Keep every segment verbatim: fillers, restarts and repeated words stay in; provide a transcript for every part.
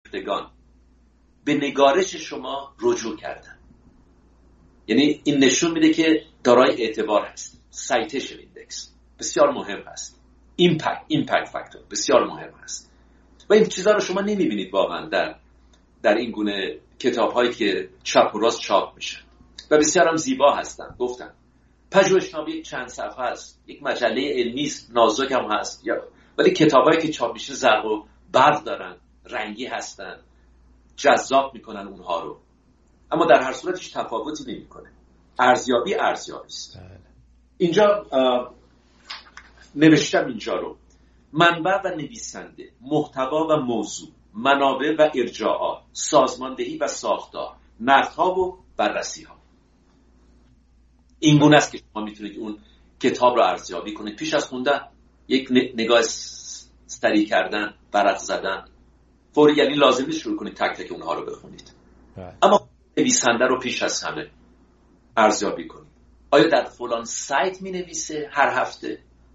نوشتگان به نگارش شما رجوع کردن. یعنی این نشون میده که دارای اعتبار هست. سایتیشن ایندکس بسیار مهم هست. ایمپکت ایمپکت فاکتور بسیار مهم هست. و این چیزا رو شما نمیبینید واقعا در در این گونه کتاب‌هایی که چپ و راست چاپ میشن و بسیار هم زیبا هستن. گفتم پژوهشنامه چند صفحه است، یک مجله علمی است، نازک هم هست، یا ولی کتابایی که چاپ میشه زرق و برق دارن، رنگی هستن، جذاب میکنن اونها رو. اما در هر صورت هیچ تفاوتی نمیکنه. ارزیابی ارزیابی است. اینجا نوشتم اینجا رو: منبع و نویسنده، محتوا و موضوع، منابع و ارجاعات، سازماندهی و ساختار، نقدها و بررسی‌ها. این گونه است که شما میتونید اون کتاب رو ارزیابی کنید پیش از خوندن. یک نگاه سریع کردن، ورق زدن فوری، یعنی لازم نیست شروع کنید تک تک اونها رو بخونید. right. اما نویسنده رو پیش از همه ارزیابی کنید. آیا در فلان سایت می نویسه هر هفته؟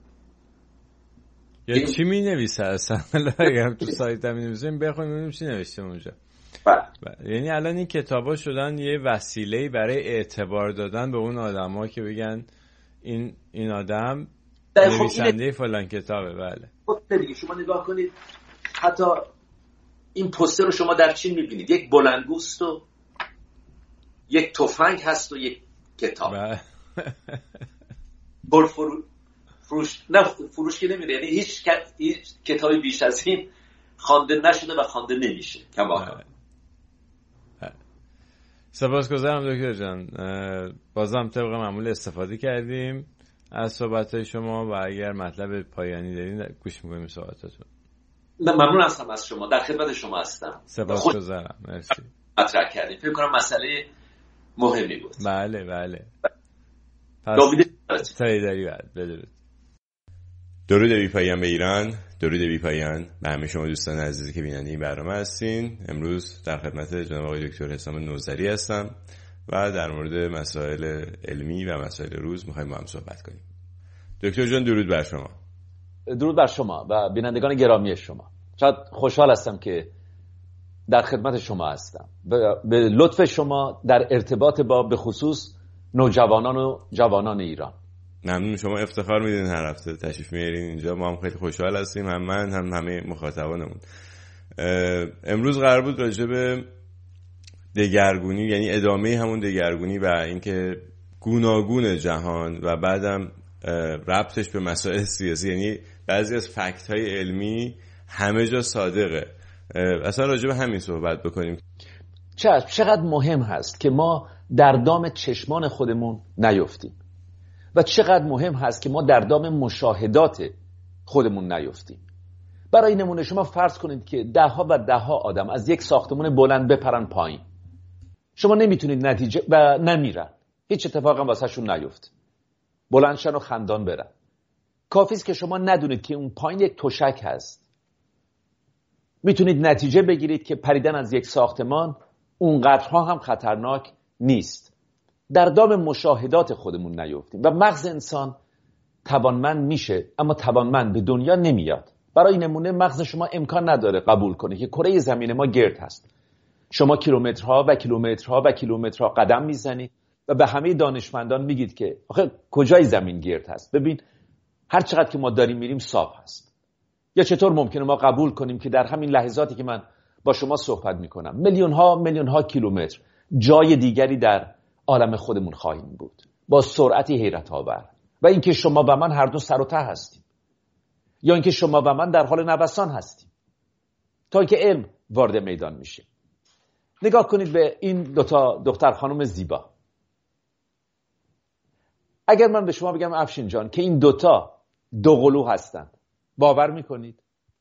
یا چی می نویسه اصلا؟ اگر تو سایت هم می نویسه بخونیم ببینیم چی نوشته اونجا. یعنی الان این کتابا شدن یه وسیله برای اعتبار دادن به اون آدما که بگن این این آدم نویسنده فلان کتابه. بله خب دیگه شما نگاه کنید، حتی این پوستر رو شما در چین میبینید، یک بلندگوست و یک تفنگ هست و یک کتاب. بر فرو... فروش نه فروش که نمیره، یعنی هیچ, هیچ کتابی بیش از این خوانده نشده و خوانده نمیشه. کما سپاسگزارم دکتر جان، بازم طبق معمول استفاده کردیم از صحبت‌های شما و اگر مطلب پایانی دارین گوش می‌کنیم صحبتاتون. ممنون هستم از شما، در خدمت شما هستم. سپاسگزارم، مرسی. مطرح کردیم، فکر کنم مسئله مهمی بود. بله بله. پس تاییداری بعد بدرود. درود بی پایان به ایران، درود بی پایان به همه شما دوستان عزیزی که بیننده این برنامه هستین. امروز در خدمت جناب آقای دکتر حسام نوذری هستم و در مورد مسائل علمی و مسائل روز می‌خوایم با هم صحبت کنیم. دکتر جان درود بر شما. درود بر شما و بینندگان گرامی شما. شاید خوشحال هستم که در خدمت شما هستم. به لطف شما در ارتباط با به خصوص نوجوانان و جوانان ایران. ممنون، شما افتخار میدین هر هفته تشریف میارین اینجا، ما هم خیلی خوشحال هستیم، هم من هم همه مخاطبانمون. امروز قرار بود راجع به دگرگونی، یعنی ادامه همون دگرگونی و اینکه گوناگون جهان و بعدم ربطش به مسائل سیاسی، یعنی بعضی از فکت های علمی همه جا صادقه، اصلا راجع به همین صحبت بکنیم. چشم، چقدر مهم هست که ما در دام چشمان خودمون نیفتیم و چقدر مهم هست که ما در دام مشاهدات خودمون نیفتیم. برای نمونه شما فرض کنید که ده ها و ده ها آدم از یک ساختمان بلند بپرن پایین، شما نمیتونید نتیجه و نمیرن، هیچ اتفاقی هم واسه شون نیفته، بلندشن و خندان برن. کافی است که شما ندونید که اون پایین یک تشک هست، میتونید نتیجه بگیرید که پریدن از یک ساختمان اونقدرها هم خطرناک نیست. در دام مشاهدات خودمون نیفتیم و مغز انسان توانمند میشه اما توانمند به دنیا نمیاد. برای نمونه مغز شما امکان نداره قبول کنه که کره زمین ما گرد هست. شما کیلومترها و کیلومترها و کیلومترها قدم میزنید و به همه دانشمندان میگید که آخه کجای زمین گرد هست؟ ببین هر چقدر که ما داریم میریم صاف هست. یا چطور ممکنه ما قبول کنیم که در همین لحظاتی که من با شما صحبت میکنم میلیون ها میلیون ها کیلومتر جای دیگری در عالم خودمون خواهیم بود با سرعتی حیرت آور، و اینکه شما و من هر دو سر و ته هستیم، یا اینکه شما و من در حال نوسان هستیم تا اینکه علم وارد میدان میشه. نگاه کنید به این دوتا دختر خانم زیبا. اگر من به شما بگم افشین جان که این دوتا دو قلو هستند، باور میکنید؟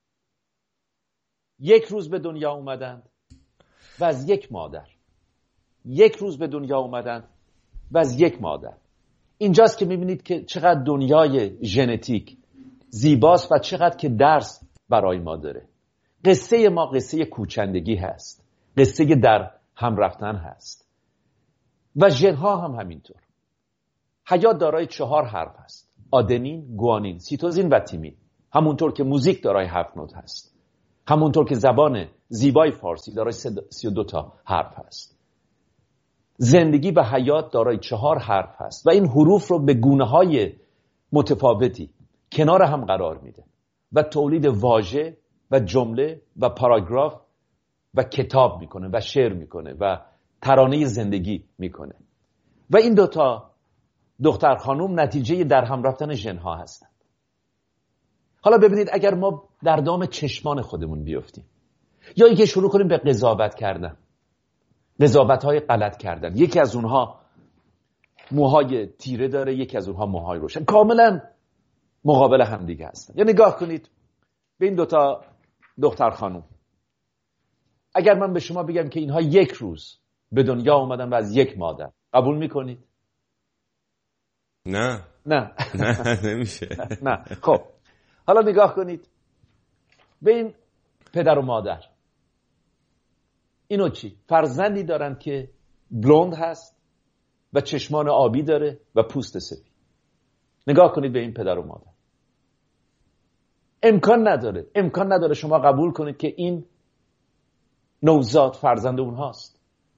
یک روز به دنیا اومدند و از یک مادر، یک روز به دنیا اومدند و از یک مادر. اینجاست که میبینید که چقدر دنیای ژنتیک زیباست و چقدر که درس برای ما داره. قصه ما قصه کوچندگی هست، قصه در هم رفتن هست و ژن‌ها هم همینطور. حیات دارای چهار حرف هست: آدنین، گوانین، سیتوزین و تیمین. همونطور که موزیک دارای هفت نوت هست. همونطور که زبان زیبای فارسی دارای سی و دو تا حرف هست. زندگی و حیات دارای چهار حرف هست و این حروف رو به گونه های متفاوتی کنار هم قرار میده و تولید واژه و جمله و پاراگراف و کتاب میکنه و شعر میکنه و ترانه زندگی میکنه. و این دوتا دختر خانوم نتیجه در هم رفتن ژن‌ها هستند. حالا ببینید اگر ما در دام چشمان خودمون بیفتیم یا اینکه شروع کنیم به قضاوت کردن، قضاوت‌های غلط کردن، یکی از اونها موهای تیره داره، یکی از اونها موهای روشن، کاملا مقابل هم دیگه هستن. یا نگاه کنید به این دوتا دختر خانوم. اگر من به شما بگم که اینها یک روز به دنیا اومدن و از یک مادر، قبول میکنید؟ نه نه نه نمیشه. نه. خب حالا نگاه کنید به این پدر و مادر. اینو چی؟ فرزندی دارن که بلوند هست و چشمان آبی داره و پوست سفید. نگاه کنید به این پدر و مادر. امکان نداره امکان نداره شما قبول کنید که این نوزاد فرزند اونهاست.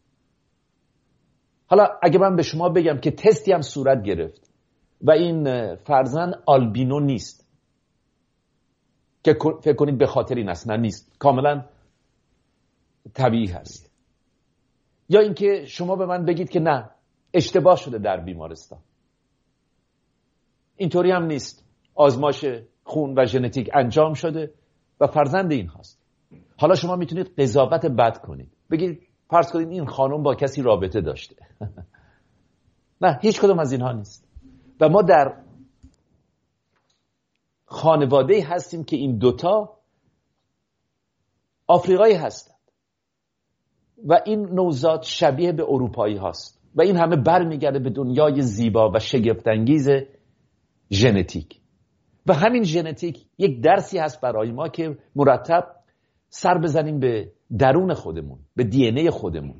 حالا اگه من به شما بگم که تستی هم صورت گرفت و این فرزند آلبینو نیست، که فکر کنید به خاطر این است، نه نیست، کاملا طبیعی هست. یا اینکه شما به من بگید که نه اشتباه شده در بیمارستان، اینطوری هم نیست، آزمایش خون و ژنتیک انجام شده و فرزند این هست. حالا شما میتونید قضاوت بد کنید، بگید فرض کنید این خانم با کسی رابطه داشته. نه، هیچ کدوم از اینها نیست. و ما در خانواده هستیم که این دوتا آفریقایی هستند و این نوزاد شبیه به اروپایی هست و این همه برمیگرده به دنیای زیبا و شگفت‌انگیز ژنتیک. و همین ژنتیک یک درسی هست برای ما که مرتب سر بزنیم به درون خودمون، به دی ان ای خودمون،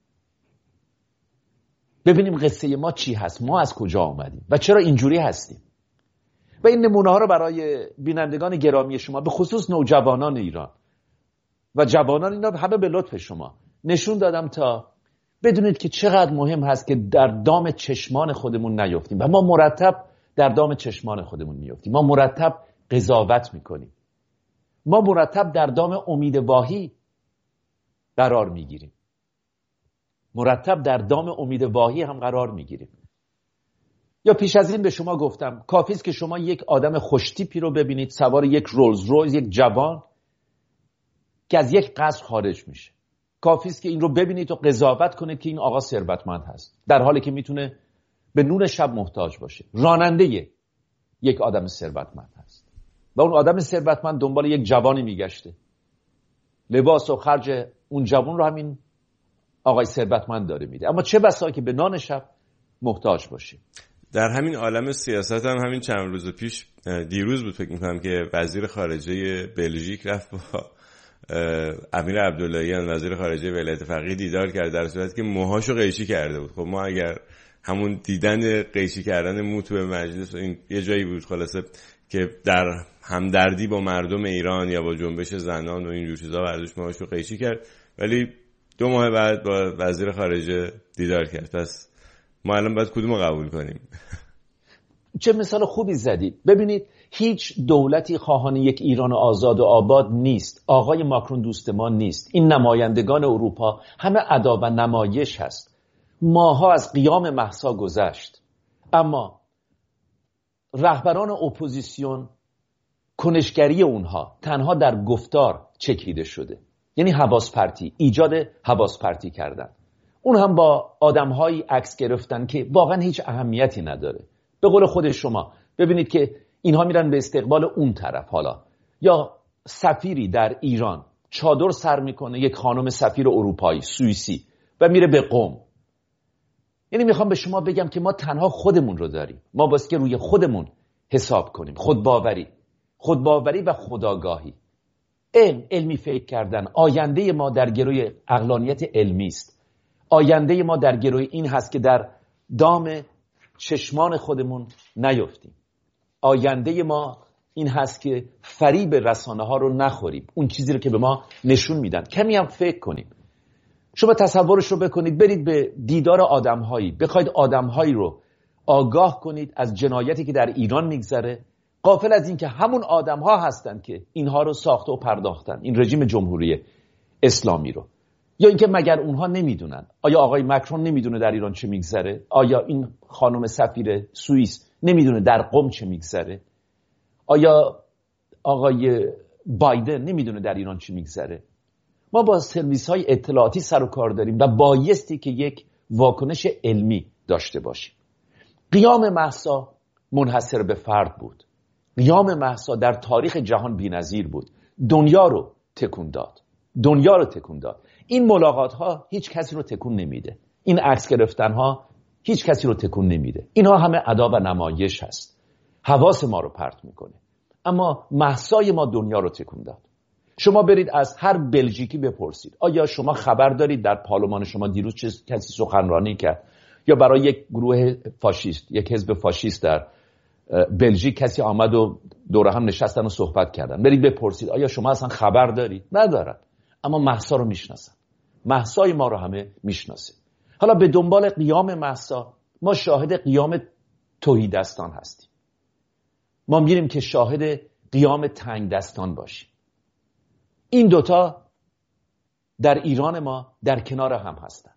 ببینیم قصه ما چی هست، ما از کجا آمدیم و چرا اینجوری هستیم. و این نمونه ها رو برای بینندگان گرامی شما، به خصوص نوجوانان ایران و جوانان، اینا همه به لطف شما نشون دادم تا بدونید که چقدر مهم هست که در دام چشمان خودمون نیفتیم. و ما مرتب در دام چشمان خودمون میفتیم، ما مرتب قضاوت میکنیم، ما مرتب در دام امید واهی قرار میگیریم، مرتب در دام امید واهی هم قرار میگیریم. یا پیش از این به شما گفتم کافی است که شما یک آدم خوشتیپی رو ببینید سوار یک رولز رویس، یک جوان که از یک قصر خارج میشه، کافی است که این رو ببینید و قضاوت کنید که این آقا ثروتمند هست، در حالی که میتونه به نون شب محتاج باشه. راننده یک آدم ثروتمند هست و اون آدم ثروتمند دنبال یک جوانی میگشته، لباس و خرج اون جوان رو همین آقای ثروتمند داره میده، اما چه بسا که به نان شب محتاج باشه. در همین عالم سیاست هم همین چند روز پیش، دیروز بود فکر میکنم، که وزیر خارجه بلژیک رفت با امیر عبداللهیان وزیر خارجه ولایت فقیه دیدار کرد، در صورتی که موهاشو قیچی کرده بود. خب ما اگر همون دیدن قیچی کردن مو تو مجلس، این یه جایی بود خلاصه که در همدردی با مردم ایران یا با جنبش زنان و اینجور چیزا برداشت موهاشو قیچی کرد، ولی دو ماه بعد با وزیر خارجه دیدار کرد. پس ما الان باید کدومو قبول کنیم؟ چه مثال خوبی زدید. ببینید هیچ دولتی خواهان یک ایران آزاد و آباد نیست. آقای ماکرون دوست ما نیست. این نمایندگان اروپا همه ادا و نمایش هست. ماها از قیام مهسا گذشت، اما رهبران اپوزیسیون کنشگری اونها تنها در گفتار چکیده شده، یعنی حواس پرتی، ایجاد حواس پرتی کردن. اون هم با آدم‌هایی عکس گرفتن که واقعا هیچ اهمیتی نداره. به قول خود شما ببینید که اینها میرن به استقبال اون طرف. حالا یا سفیری در ایران چادر سر میکنه، یک خانم سفیر اروپایی سوئیسی، و میره به قم. یعنی میخوام به شما بگم که ما تنها خودمون رو داریم، ما باید که روی خودمون حساب کنیم. خودباوری خودباوری و خودآگاهی، علم، علمی فکر کردن. آینده ما در گروی عقلانیت علمی است. آینده ما در گروی این هست که در دام چشمان خودمون نیفتیم. آینده ما این هست که فریب رسانه ها رو نخوریم، اون چیزی رو که به ما نشون میدن. کمی هم فکر کنیم. شما تصورش رو بکنید، برید به دیدار آدم‌هایی، بخواید آدم‌هایی رو آگاه کنید از جنایتی که در ایران میگذره، غافل از این که همون آدم‌ها هستن که اینها رو ساخته و پرداختن، این رژیم جمهوری اسلامی رو. یا اینکه مگر اونها نمیدونن؟ آیا آقای مکرون نمیدونه در ایران چه میگذره؟ آیا این خانم سفیر سوئیس نمیدونه در قم چه میگذره؟ آیا آقای بایدن نمیدونه در ایران چه میگذره؟ ما با سرویس های اطلاعاتی سر و کار داریم و بایستی که یک واکنش علمی داشته باشیم. قیام مهسا منحصر به فرد بود. قیام مهسا در تاریخ جهان بی‌نظیر بود. دنیا رو تکون داد. دنیا رو تکون داد. این ملاقات ها هیچ کسی رو تکون نمیده. این عکس گرفتن ها هیچ کسی رو تکون نمیده. اینها همه ادا و نمایش هست. حواس ما رو پرت میکنه. اما مهسای ما دنیا رو تکون داد. شما برید از هر بلژیکی بپرسید آیا شما خبر دارید در پارلمان شما دیروز چه کسی سخنرانی کرد، یا برای یک گروه فاشیست، یک حزب فاشیست در بلژیک کسی آمد و دور هم نشستن و صحبت کردن. برید بپرسید آیا شما اصلا خبر دارید؟ ندارن. اما مهسا رو میشناسن. مهسای ما رو همه میشناسه. حالا به دنبال قیام مهسا ما شاهد قیام تهیدستان هستیم. ما میریم که شاهد قیام تنگ دستان باشیم. این دوتا در ایران ما در کنار هم هستند.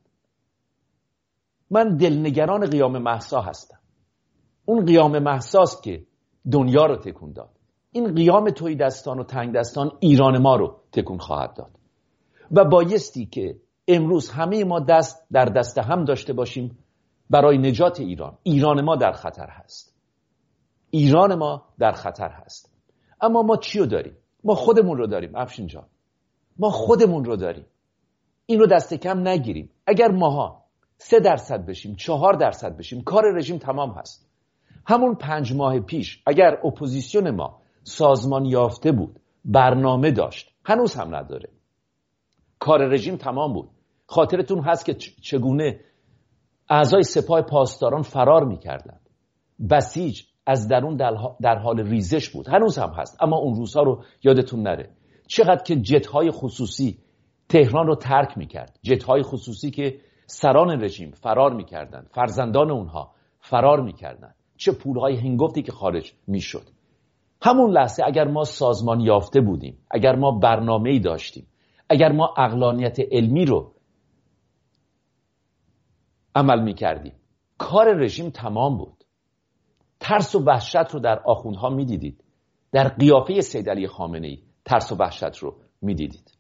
من دلنگران قیام مهسا هستم. اون قیام مهساست که دنیا رو تکون داد. این قیام تهیدستان و تنگ دستان ایران ما رو تکون خواهد داد و بایستی که امروز همه ما دست در دست هم داشته باشیم برای نجات ایران. ایران ما در خطر هست. ایران ما در خطر هست. اما ما چی رو داریم؟ ما خودمون رو داریم. افشین جان، ما خودمون رو داریم. این رو دست کم نگیریم. اگر ماها سه درصد بشیم، چهار درصد بشیم، کار رژیم تمام هست. همون پنج ماه پیش اگر اپوزیسیون ما سازمان یافته بود، برنامه داشت، هنوز هم نداره، کار رژیم تمام بود. خاطرتون هست که چگونه اعضای سپاه پاسداران فرار میکردند. بسیج از درون در حال ریزش بود، هنوز هم هست، اما اون روزها رو یادتون نره. چقدر که جت‌های خصوصی تهران رو ترک میکرد، جت‌های خصوصی که سران رژیم فرار میکردند، فرزندان اونها فرار میکردند، چه پولهای هنگفتی که خارج میشد. همون لحظه اگر ما سازمان یافته بودیم، اگر ما برنامه‌ای داشتیم، اگر ما عقلانیت علمی رو عمل میکردیم، کار رژیم تمام بود. ترس و وحشت رو در آخوندها میدیدید. در قیافه سید علی خامنه‌ای ترس و وحشت رو میدیدید.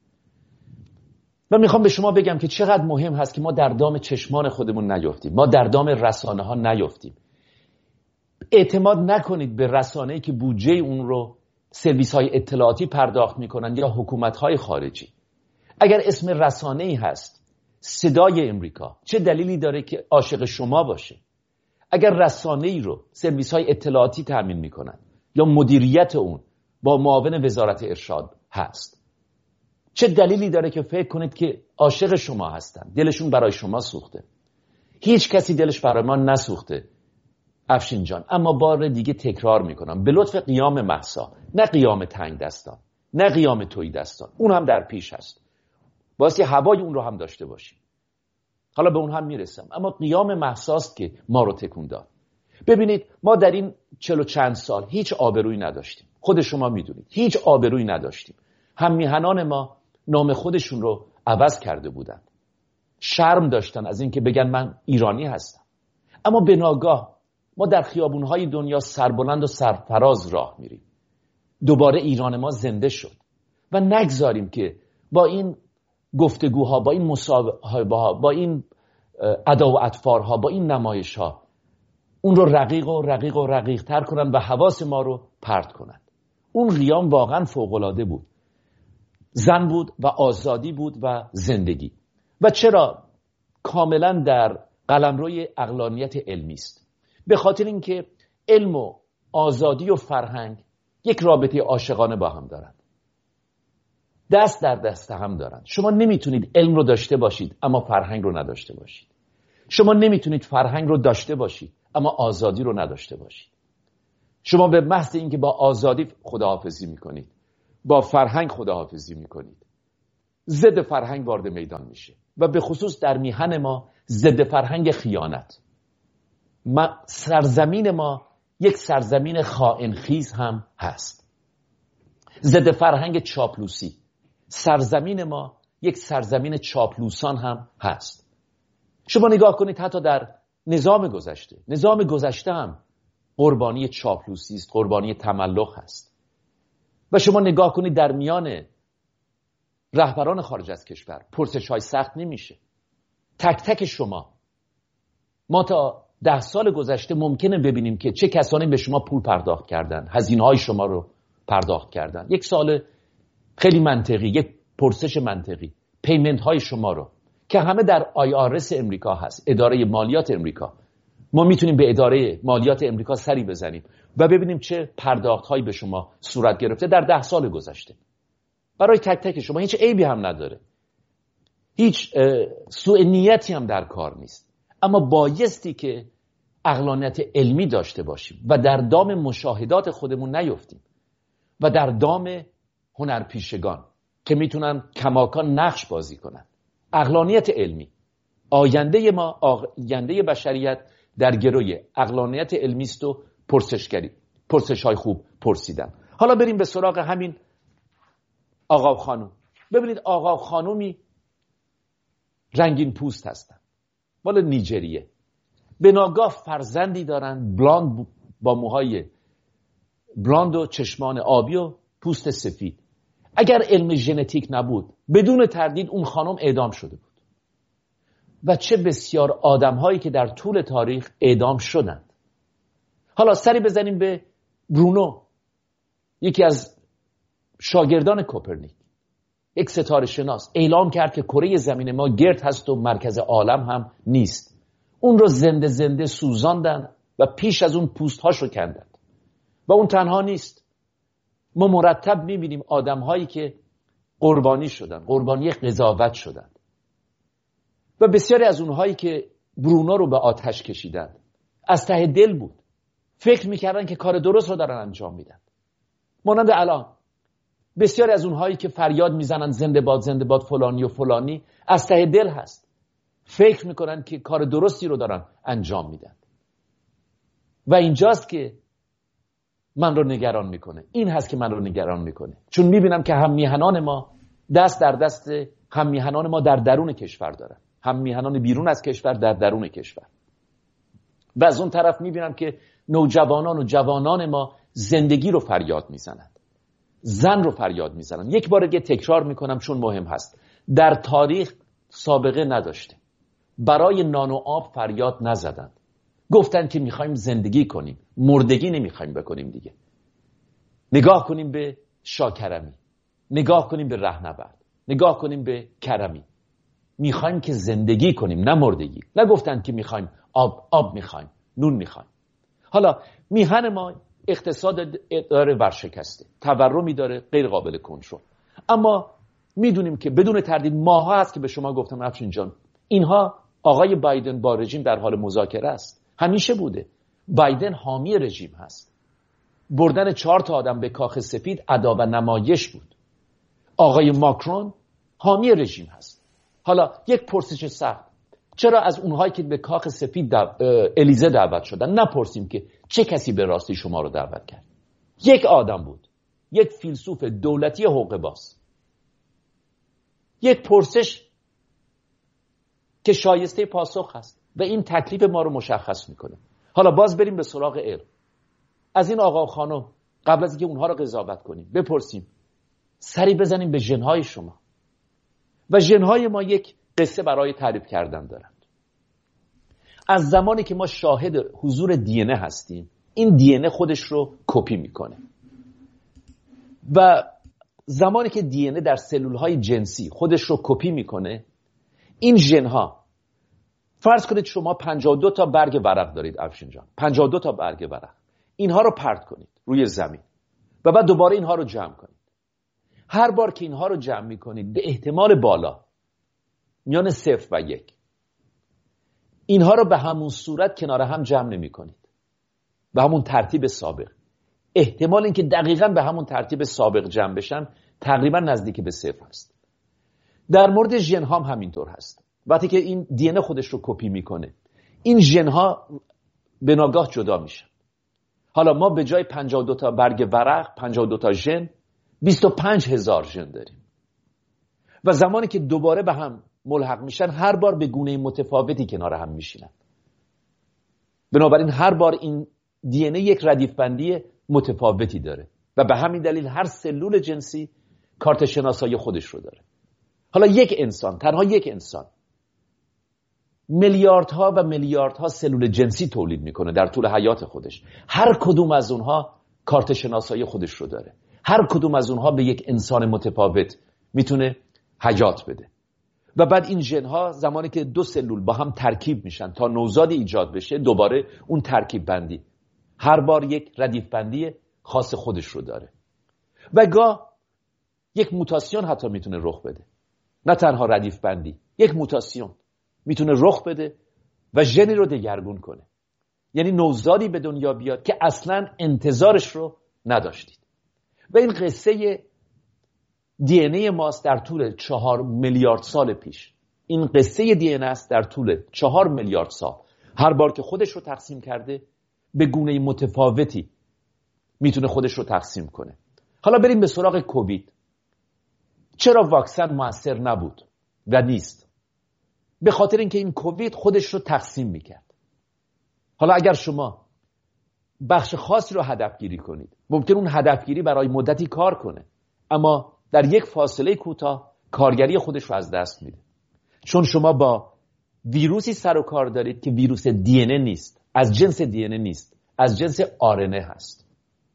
و میخوام به شما بگم که چقدر مهم هست که ما در دام چشمان خودمون نیفتیم، ما در دام رسانه ها نیفتیم. اعتماد نکنید به رسانه‌ای که بودجه اون رو سرویس های اطلاعاتی پرداخت میکنن یا حکومت های خارجی. اگر اسم رسانه‌ای هست صدای امریکا، چه دلیلی داره که عاشق شما باشه؟ اگر رسانه‌ای رو سرویس های اطلاعاتی تامین میکنن یا مدیریت اون با معاون وزارت ارشاد هست، چه دلیلی داره که فکر کنید که عاشق شما هستن، دلشون برای شما سوخته؟ هیچ کسی دلش برای ما نسوخته افشین جان. اما بار دیگه تکرار میکنم، به لطف قیام مهسا، نه قیام تنگ دستان، نه قیام تهیدستان، اون هم در پیش هست، واسه هوای اون رو هم داشته باشیم. حالا به اون هم میرسم. اما قیام مهساست که ما رو تکون داد. ببینید ما در این چل و چند سال هیچ آبرویی نداشتیم. خود شما میدونید هیچ آبرویی نداشتیم. هم میهنان ما نام خودشون رو عوض کرده بودند. شرم داشتن از اینکه بگن من ایرانی هستم. اما به ناگاه ما در خیابونهای دنیا سربلند و سرفراز راه میریم. دوباره ایران ما زنده شد و نگذاریم که با این گفتگوها، با این مصاحبه ها، با این ادا و اطفارها، با این نمایش ها اون رو رقیق و رقیق و رقیق تر کنن و حواس ما رو پرت کنن. اون قیام واقعا فوق‌العاده بود. زن بود و آزادی بود و زندگی. و چرا؟ کاملا در قلمروی عقلانیت علمی است. به خاطر اینکه علم و آزادی و فرهنگ یک رابطه عاشقانه با هم دارند. دست در دست هم دارند. شما نمیتونید علم رو داشته باشید اما فرهنگ رو نداشته باشید. شما نمیتونید فرهنگ رو داشته باشید اما آزادی رو نداشته باشید. شما به محض اینکه با آزادی خداحافظی میکنید، با فرهنگ خداحافظی میکنید، ضد فرهنگ وارد میدان میشه و به خصوص در میهن ما ضد فرهنگ خیانت. ما سرزمین ما یک سرزمین خائنخیز هم هست. ضد فرهنگ چاپلوسی. سرزمین ما یک سرزمین چاپلوسان هم هست. شما نگاه کنید حتی در نظام گذشته، نظام گذشته هم قربانی چاپلوسی است، قربانی تملق هست. و شما نگاه کنید در میان رهبران خارج از کشور پرسش‌های سخت نمیشه. تک تک شما، ما تا ده سال گذشته ممکنه ببینیم که چه کسانی به شما پول پرداخت کردن، هزینه‌های شما رو پرداخت کردن. یک سال خیلی منطقی، یک پرسش منطقی، پیمنت های شما رو که همه در آی آر اس امریکا هست، اداره مالیات امریکا. ما میتونیم به اداره مالیات امریکا سری بزنیم و ببینیم چه پرداخت هایی به شما صورت گرفته در ده سال گذشته. برای تک تک شما هیچ عیبی هم نداره، هیچ سوء نیتی هم در کار نیست، اما بایستی که عقلانیت علمی داشته باشیم و در دام مشاهدات خودمون نیفتیم و در دام هنرپیشگان که میتونن کماکان نقش بازی کنن. عقلانیت علمی، آینده ما، آینده بشریت در گروی عقلانیت علمی است و پرسشگری، پرسش‌های خوب پرسیدن. حالا بریم به سراغ همین آقا و خانم. ببینید آقا و خانومی رنگین پوست هستن، مال نیجریه، به ناگاه فرزندی دارن، بلاند با موهای بلاند و چشمان آبی و پوست سفید. اگر علم ژنتیک نبود بدون تردید اون خانم اعدام شده بود. و چه بسیار آدم هایی که در طول تاریخ اعدام شدند. حالا سری بزنیم به برونو، یکی از شاگردان کوپرنیک، یک ستاره شناس، اعلام کرد که کره زمین ما گرد هست و مرکز عالم هم نیست. اون رو زنده زنده سوزاندن و پیش از اون پوست هاشو کندند. و اون تنها نیست، ما مرتب میبینیم آدم هایی که قربانی شدن، قربانی قضاوت شدن. و بسیاری از اونهایی که برونو رو به آتش کشیدند از ته دل بود، فکر میکردن که کار درست رو دارن انجام میدن. مانند الان بسیاری از اونهایی که فریاد میزنن زنده باد زنده باد فلانی و فلانی، از ته دل هست، فکر میکنن که کار درستی رو دارن انجام میدن. و اینجاست که من رو نگران میکنه، این هست که من رو نگران میکنه، چون میبینم که هم میهنان ما دست در دست هم میهنان ما در درون کشور دارن، هم میهنان بیرون از کشور در درون کشور. و از اون طرف میبینم که نوجوانان و جوانان ما زندگی رو فریاد میزنند، زن رو فریاد میزنن. یک بار دیگه تکرار میکنم چون مهم هست، در تاریخ سابقه نداشته، برای نان و آب فریاد نزدند، گفتن که میخوایم زندگی کنیم، مردگی نمیخوایم بکنیم دیگه. نگاه کنیم به شاکرمی، نگاه کنیم به رهنورد، نگاه کنیم به کرمی. میخوایم که زندگی کنیم، نه مردگی. نگفتن که میخوایم آب آب میخوایم، نون میخوایم. حالا میهن ما اقتصاد داره ورشکسته، تورمی داره غیر قابل کنترل. اما میدونیم که بدون تردید ماها هست که به شما گفتم افشین جان، اینها آقای بایدن با رژیم در حال مذاکره است، همیشه بوده. بایدن حامی رژیم هست. بردن چهار تا آدم به کاخ سفید ادا و نمایش بود. آقای ماکرون حامی رژیم هست. حالا یک پرسش سخت، چرا از اونهایی که به کاخ سفید دو... الیزه دعوت شدن نپرسیم که چه کسی به راستی شما رو دعوت کرد؟ یک آدم بود، یک فیلسوف دولتی حقوق باز. یک پرسش که شایسته پاسخ هست و این تکلیف ما رو مشخص میکنه. حالا باز بریم به سراغ علم. از این آقا و خانم قبل از اینکه اونها رو قضاوت کنیم بپرسیم، سری بزنیم به ژن‌های شما. و ژن‌های ما یک قصه برای تعریف کردن دارند. از زمانی که ما شاهد حضور دی ان ای هستیم، این دی ان ای خودش رو کپی میکنه. و زمانی که دی ان ای در سلول‌های جنسی خودش رو کپی میکنه، این ژن‌ها، فرض کنید شما پنجاه و دو تا برگ ورق دارید افشین جان، پنجاه و دو تا برگ ورق، اینها رو پرت کنید روی زمین و بعد دوباره اینها رو جمع کنید. هر بار که اینها رو جمع میکنید به احتمال بالا میان صفر و یک، اینها رو به همون صورت کنار هم جمع نمی کنید، به همون ترتیب سابق. احتمال اینکه دقیقاً به همون ترتیب سابق جمع بشن تقریبا نزدیک به صفر است. در مورد ژن ها هم همینطور هست. وقتی که این دی ان ای خودش رو کپی میکنه، این ژن ها به ناگاه جدا میشن. حالا ما به جای پنجاه و دو تا برگ ورق، پنجاه و دو تا ژن، بیست و پنج هزار ژن داریم. و زمانی که دوباره به هم ملحق میشن، هر بار به گونه متفاوتی کنار هم میشینن. بنابراین هر بار این دی ان ای یک ردیف بندی متفاوتی داره و به همین دلیل هر سلول جنسی کارت شناسایی خودش رو داره. حالا یک انسان، تنها یک انسان، میلیاردها و میلیاردها سلول جنسی تولید میکنه در طول حیات خودش. هر کدوم از اونها کارت شناسایی خودش رو داره. هر کدوم از اونها به یک انسان متفاوت میتونه حیات بده. و بعد این ژن ها زمانی که دو سلول با هم ترکیب میشن تا نوزادی ایجاد بشه، دوباره اون ترکیب بندی هر بار یک ردیف بندی خاص خودش رو داره. و گاه یک موتاسیون حتی میتونه رخ بده. نه تنها ردیف بندی، یک موتاسیون میتونه رخ بده و ژنی رو دگرگون کنه. یعنی نوزادی به دنیا بیاد که اصلا انتظارش رو نداشتید. و این قصه دی ان ای ماست در طول چهار میلیارد سال پیش. این قصه دی ان ای است در طول چهار میلیارد سال. هر بار که خودش رو تقسیم کرده، به گونه متفاوتی میتونه خودش رو تقسیم کنه. حالا بریم به سراغ کووید. چرا واکسن موثر نبود و نیست؟ به خاطر اینکه این کووید خودش رو تقسیم میکرد. حالا اگر شما بخش خاصی رو هدفگیری کنید، ممکن اون هدفگیری برای مدتی کار کنه، اما در یک فاصله کوتاه کارگری خودش رو از دست میده. چون شما با ویروسی سر و کار دارید که ویروس دی ان ای نیست، از جنس دی ان ای نیست، از جنس آر ان ای هست.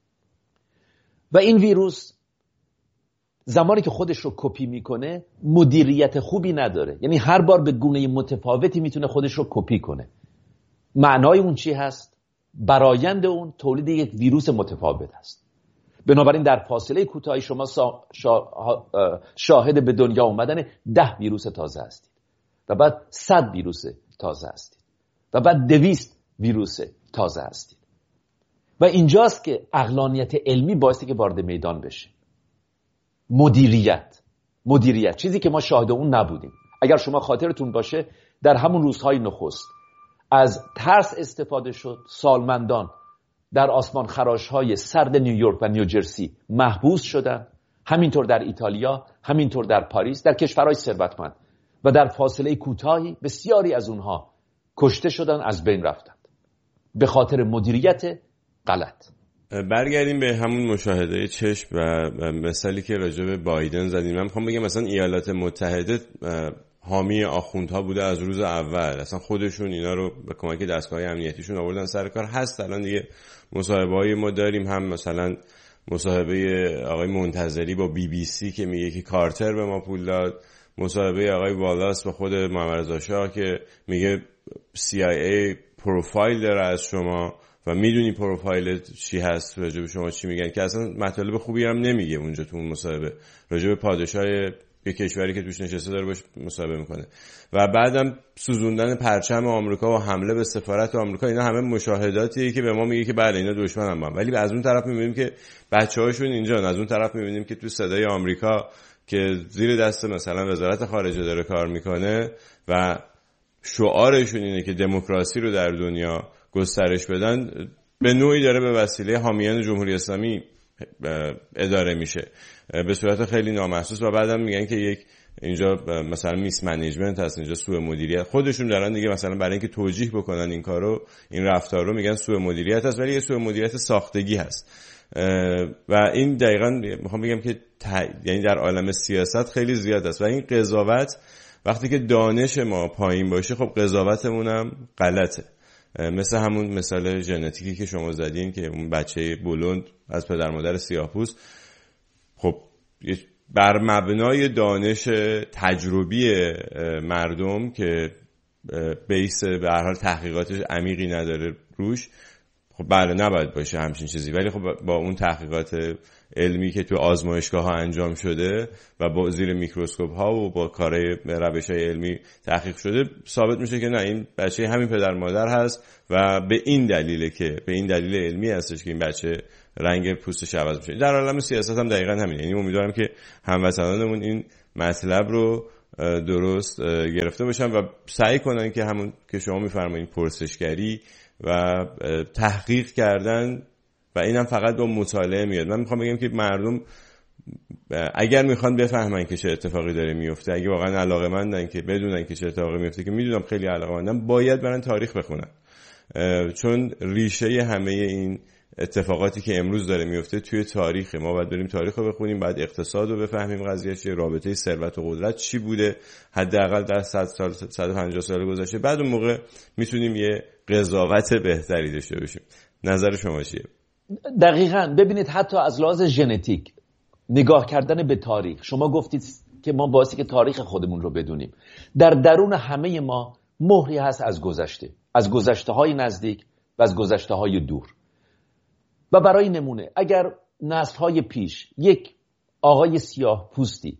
و این ویروس زمانی که خودش رو کپی میکنه مدیریت خوبی نداره. یعنی هر بار به گونه متفاوتی میتونه خودش رو کپی کنه. معنای اون چی هست؟ برآیند اون تولید یک ویروس متفاوت هست. بنابراین در فاصله کوتاهی شما شاهد به دنیا اومدن ده ویروس تازه هستید و بعد صد ویروس تازه هستید و بعد دویست ویروس تازه هستید. و اینجاست که عقلانیت علمی باعثی که وارد میدان بشه. مدیریت مدیریت چیزی که ما شاهد اون نبودیم. اگر شما خاطرتون باشه در همون روزهای نخست از ترس استفاده شد، سالمندان در آسمان خراش‌های سرد نیویورک و نیوجرسی محبوس شدن، همینطور در ایتالیا، همینطور در پاریس، در کشورهای ثروتمند، و در فاصله کوتاهی بسیاری از اونها کشته شدن، از بین رفتند به خاطر مدیریت غلط. برگردیم به همون مشاهده چشم و مثالی که راجع به بایدن زدیم. من میخوام بگم مثلا ایالات متحده حامی آخوندها بوده از روز اول. اصلا خودشون اینا رو به کمک دستگاه امنیتیشون آوردن سر کار. هست الان دیگه مصاحبه‌های ما داریم، هم مثلا مصاحبه آقای منتظری با بی بی سی که میگه که کارتر به ما پول داد، مصاحبه آقای والاس با خود محمد رضا شاه که میگه سی آی ای پروفایل داره از شما و میدونی پروفایل چی هست، راجع به شما چی میگن، که اصلا مطالب خوبی هم نمیگه اونجا تو اون مصاحبه. راجع به پادشاه یه کشوری که توش نشسته داره باش مصاحبه میکنه. و بعدم سوزوندن پرچم آمریکا و حمله به سفارت آمریکا، اینا همه مشاهداتیه که به ما میگه که بله اینا دشمنن با هم. ولی از اون طرف میبینیم که بچه‌هاشون اینجان، از اون طرف میبینیم که تو صدای آمریکا که زیر دست مثلا وزارت خارجه داره کار میکنه و شعارشون اینه که دموکراسی رو در دنیا گسترش بدن، به نوعی داره به وسیله حامیان جمهوری اسلامی اداره میشه به صورت خیلی نامحسوس. و بعدم میگن که یک اینجا مثلا میس منیجمنت هست، اینجا سوء مدیریت. خودشون دارن دیگه مثلا برای اینکه توجیه بکنن این کارو، این رفتار رو، میگن سوء مدیریت هست، ولی یه سوء مدیریت ساختگی هست. و این دقیقاً میخوام بگم که یعنی در عالم سیاست خیلی زیاد است. و این قضاوت وقتی که دانش ما پایین باشه، خب قضاوتمون هم غلطه. مثل همون مثال ژنتیکی که شما زدین که اون بچه بلوند از پدر مادر سیاه‌پوست، خب بر مبنای دانش تجربی مردم که بیس به هر حال تحقیقاتش عمیقی نداره روش، خب بله نباید باشه همچین چیزی. ولی خب با اون تحقیقات علمی که تو آزمایشگاه ها انجام شده و با زیر میکروسکوپ ها و با کارهای روش های علمی تحقیق شده، ثابت میشه که نه، این بچه همین پدر مادر هست و به این دلیله که به این دلیل علمی هستش که این بچه رنگ پوستش عوض میشه. در عالم سیاست هم دقیقاً همین. یعنی امیدوارم که هموطنانمون این مطلب رو درست گرفته باشن و سعی کنن که همون که شما میفرمایید پرسشگری و تحقیق کردن، و اینم فقط با مطالعه میاد. من میخوام بگم که مردم اگر میخوان بفهمن که چه اتفاقی داره میفته، اگه واقعا علاقه‌مندن که بدونن که چه اتفاقی میفته، که میدونم خیلی علاقه‌مندن، باید برن تاریخ بخونن، چون ریشه همه این اتفاقاتی که امروز داره میفته توی تاریخ. ما باید بریم تاریخ رو بخونیم، بعد اقتصاد رو بفهمیم، قضیه چیه، رابطه ثروت و قدرت چی بوده حداقل در صد سال صد و پنجاه سال گذشته. بعد اون موقع میتونیم یه قضاوت بهتری داشته باشیم. نظر شما چیه؟ دقیقاً. ببینید حتی از لحاظ ژنتیک نگاه کردن به تاریخ، شما گفتید که ما باعثی که تاریخ خودمون رو بدونیم، در درون همه ما مهری هست از گذشته، از گذشته‌های نزدیک و از گذشته‌های دور. و برای نمونه اگر نسل‌های پیش یک آقای سیاه پوستی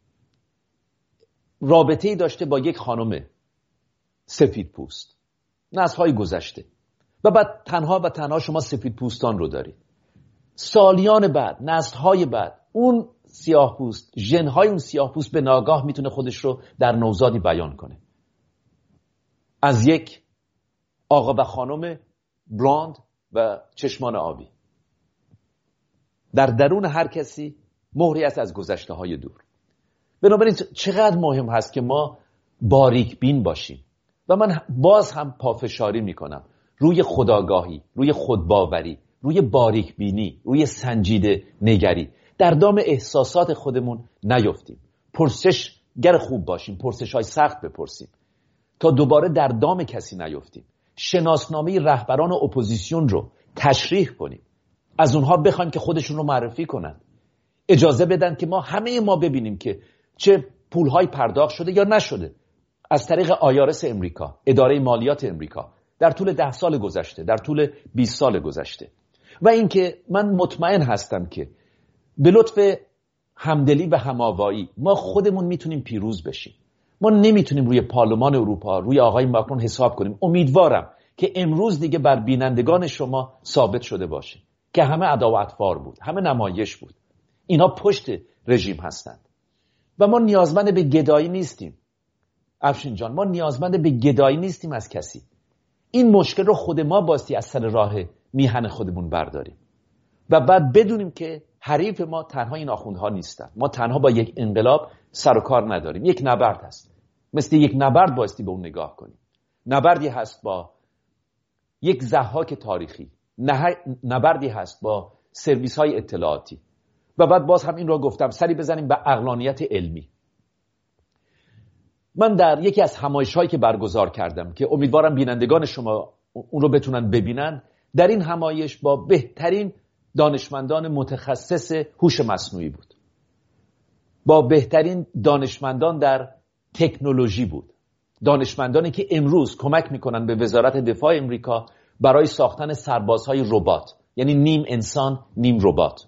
رابطه‌ای داشته با یک خانم سفید پوست، نسل‌های گذشته، و بعد تنها و تنها شما سفید پوستان رو دارید، سالیان بعد، نسل‌های بعد، اون سیاه پوست، ژن‌های اون سیاه پوست به ناگاه میتونه خودش رو در نوزادی بیان کنه، از یک آقا و خانم بلاند و چشمان آبی. در درون هر کسی مهری است از گذشته های دور. بنابراین چقدر مهم هست که ما باریک بین باشیم. و من باز هم پافشاری میکنم روی خودآگاهی، روی خودباوری، روی باریک بینی، روی سنجیده نگری. در دام احساسات خودمون نیفتیم. پرسشگر خوب باشیم، پرسش های سخت بپرسیم تا دوباره در دام کسی نیفتیم. شناسنامه رهبران اپوزیسیون رو تشریح کنیم، از اونها بخوایم که خودشون رو معرفی کنن، اجازه بدن که ما همه ما ببینیم که چه پولهای پرداخت شده یا نشده از طریق آیارس امریکا، اداره مالیات امریکا، در طول ده سال گذشته، در طول بیست سال گذشته. و اینکه من مطمئن هستم که به لطف همدلی و هماوایی ما خودمون میتونیم پیروز بشیم. ما نمیتونیم روی پارلمان اروپا، روی آقای ماکرون حساب کنیم. امیدوارم که امروز دیگه بر بینندگان شما ثابت شده باشه که همه عدا و اطفار بود، همه نمایش بود. اینا پشت رژیم هستند و ما نیازمند به گدایی نیستیم. افشین جان، ما نیازمند به گدایی نیستیم از کسی. این مشکل رو خود ما باستی از سر راه میهن خودمون برداریم و بعد بدونیم که حریف ما تنها این آخوندها نیستن. ما تنها با یک انقلاب سر و کار نداریم. یک نبرد هست، مثل یک نبرد باستی به اون نگاه کنیم. نبردی هست با یک ضحاک تاریخی، نبردی هست با سرویس های اطلاعاتی. و بعد باز هم این رو گفتم، سری بزنیم به عقلانیت علمی. من در یکی از همایش هایی که برگزار کردم که امیدوارم بینندگان شما اون رو بتونن ببینن، در این همایش با بهترین دانشمندان متخصص هوش مصنوعی بود، با بهترین دانشمندان در تکنولوژی بود، دانشمندانی که امروز کمک میکنن به وزارت دفاع امریکا برای ساختن سربازهای ربات، یعنی نیم انسان نیم ربات.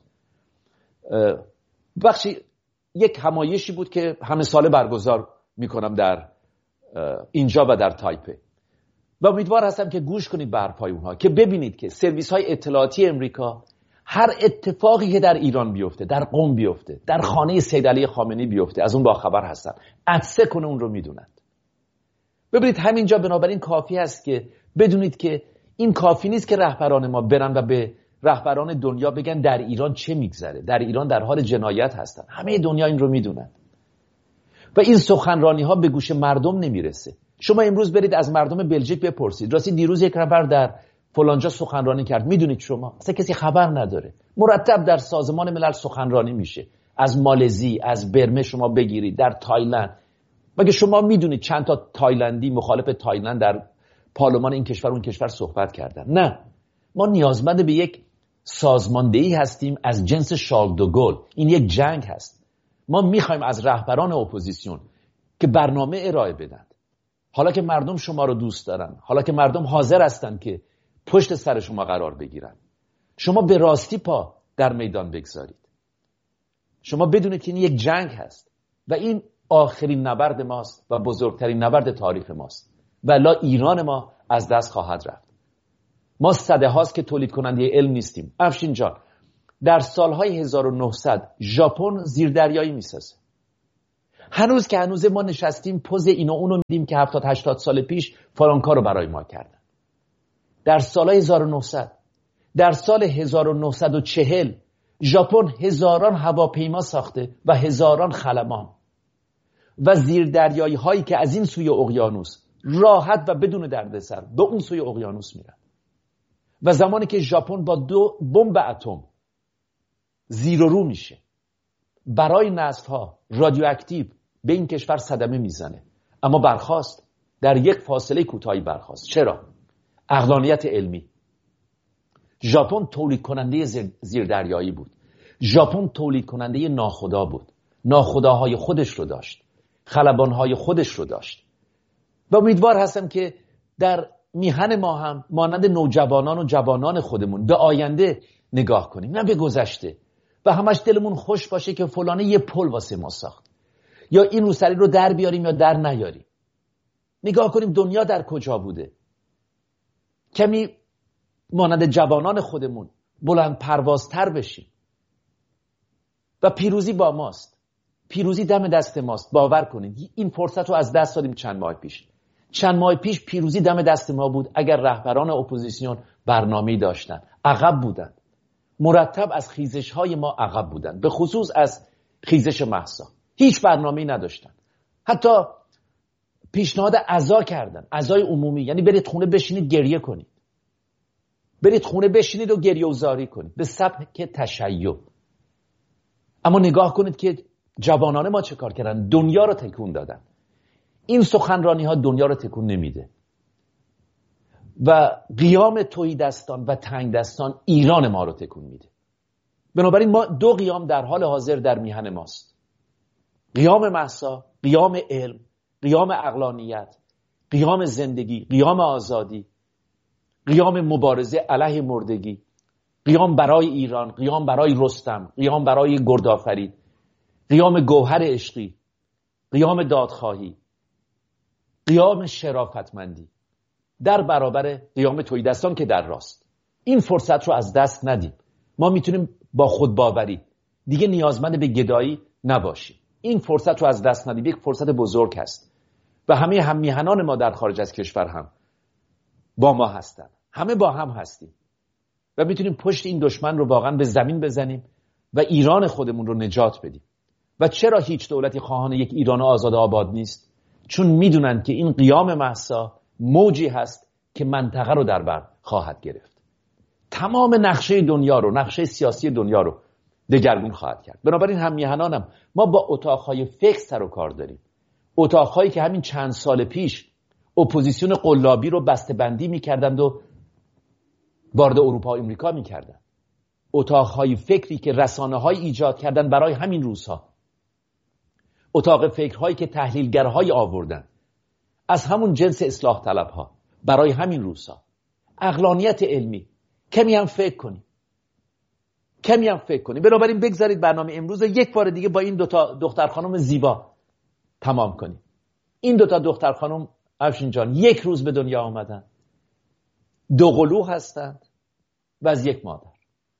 بخشی یک همایشی بود که همه ساله برگزار میکنم در اینجا و در تایپه و امیدوار هستم که گوش کنید به حرفای اونها، که ببینید که سرویس های اطلاعاتی امریکا هر اتفاقی که در ایران بیفته، در قم بیفته، در خانه سید علی خامنه‌ای بیفته، از اون باخبر هستن، عطسه کنه اون رو میدونند. ببینید همینجا بنابراین کافی است که بدونید که این کافی نیست که رهبران ما برن و به رهبران دنیا بگن در ایران چه میگذره، در ایران در حال جنایت هستن. همه دنیا این رو میدونن و این سخنرانی ها به گوش مردم نمیرسه. شما امروز برید از مردم بلژیک بپرسید، راستی دیروز یک نفر در فلانجا سخنرانی کرد، میدونید شما اصلا کسی خبر نداره. مرتب در سازمان ملل سخنرانی میشه، از مالزی، از برمه شما بگیرید، در تایلند. مگه شما میدونید چند تا تایلندی مخالف تایلند در پارلمان این کشور اون کشور صحبت کردن؟ نه. ما نیازمند به یک سازماندهی هستیم از جنس شارل دوگل. این یک جنگ هست. ما میخوایم از رهبران اپوزیسیون که برنامه ارائه بدن، حالا که مردم شما رو دوست دارن، حالا که مردم حاضر هستن که پشت سر شما قرار بگیرن، شما به راستی پا در میدان بگذارید. شما بدونید که این یک جنگ هست و این آخرین نبرد ماست و بزرگترین نبرد تاریخ ماست و لا ایران ما از دست خواهد رفت. ما صده هاست که تولید کننده علم نیستیم. افشین جان، در سالهای هزار و نهصد ژاپن زیردریایی میسازه. هنوز که هنوز ما نشستیم پوز اینو اونو میدیم که هفتاد هشتاد سال پیش فلان کارو برای ما کردن. در سالهای هزار و نهصد، در سال هزار و نهصد و چهل ژاپن هزاران هواپیما ساخته و هزاران خلبان و زیردریایی هایی که از این سوی اقیانوس راحت و بدون دردسر به اون سوی اقیانوس میرن. و زمانی که ژاپن با دو بمب اتم زیر و رو میشه، برای نسل‌ها رادیواکتیو به این کشور صدمه میزنه، اما برخاست، در یک فاصله کوتاهی برخاست. چرا؟ عقلانیت علمی. ژاپن تولید کننده زیردریایی بود. ژاپن تولید کننده ناخدا بود. ناخداهای خودش رو داشت، خلبانهای خودش رو داشت. و امیدوار هستم که در میهن ما هم مانند نوجوانان و جوانان خودمون به آینده نگاه کنیم، نه به گذشته، و همش دلمون خوش باشه که فلانه یه پل واسه ما ساخت یا این روسری رو در بیاریم یا در نیاریم. نگاه کنیم دنیا در کجا بوده. کمی مانند جوانان خودمون بلند پروازتر بشیم و پیروزی با ماست. پیروزی دم دست ماست. باور کنید این فرصت رو از دست دادیم چند ماه پیش. چند ماه پیش پیروزی دم دست ما بود اگر رهبران اپوزیسیون برنامه‌ای داشتن. عقب بودن. مرتب از خیزش های ما عقب بودن، به خصوص از خیزش مهسا. هیچ برنامه‌ای نداشتن. حتی پیشنهاد عزا کردن، عزای عمومی، یعنی برید خونه بشینید گریه کنید. برید خونه بشینید و گریه و زاری کنید به سبک تشیع. اما نگاه کنید که جوانان ما چه کار کردن، دنیا رو تکون دادن. این سخنرانی ها دنیا رو تکون نمیده. و قیام تهیدستان و تنگدستان ایران ما رو تکون میده. بنابراین ما دو قیام در حال حاضر در میهن ماست. قیام مهسا، قیام علم، قیام عقلانیت، قیام زندگی، قیام آزادی، قیام مبارزه علیه مردگی، قیام برای ایران، قیام برای رستم، قیام برای گردآفرید، قیام گوهر عشقی، قیام دادخواهی، قیام شرافتمندی در برابر قیام تهیدستان که در راست. این فرصت رو از دست ندیم. ما میتونیم با خودباوری دیگه نیازمند به گدایی نباشیم. این فرصت رو از دست ندیم. یک فرصت بزرگ هست و همه هم میهنان ما در خارج از کشور هم با ما هستن. همه با هم هستیم و میتونیم پشت این دشمن رو واقعا به زمین بزنیم و ایران خودمون رو نجات بدیم. و چرا هیچ دولتی خواهان یک ایران آزاد آباد نیست؟ چون میدونن که این قیام مهسا موجی هست که منطقه رو در بر خواهد گرفت. تمام نقشه دنیا رو، نقشه سیاسی دنیا رو دگرگون خواهد کرد. بنابراین هم میهنانم ما با اتاقهای فکر سر و کار داریم. اتاقهایی که همین چند سال پیش اپوزیسیون قلابی رو بسته‌بندی میکردند و وارد اروپا و امریکا میکردند. اتاقهای فکری که رسانه‌های ایجاد کردن برای همین روزها. اتاق فکرهایی که تحلیلگرهای آوردن از همون جنس اصلاح طلبها برای همین روزها. عقلانیت علمی. کمی هم فکر کنیم. کمی هم فکر کنیم. بنابراین بگذارید برنامه امروز رو یک بار دیگه با این دوتا دختر خانم زیبا تمام کنیم. این دوتا دختر خانم افشین جان یک روز به دنیا آمدن. دو قلو هستند و از یک مادر.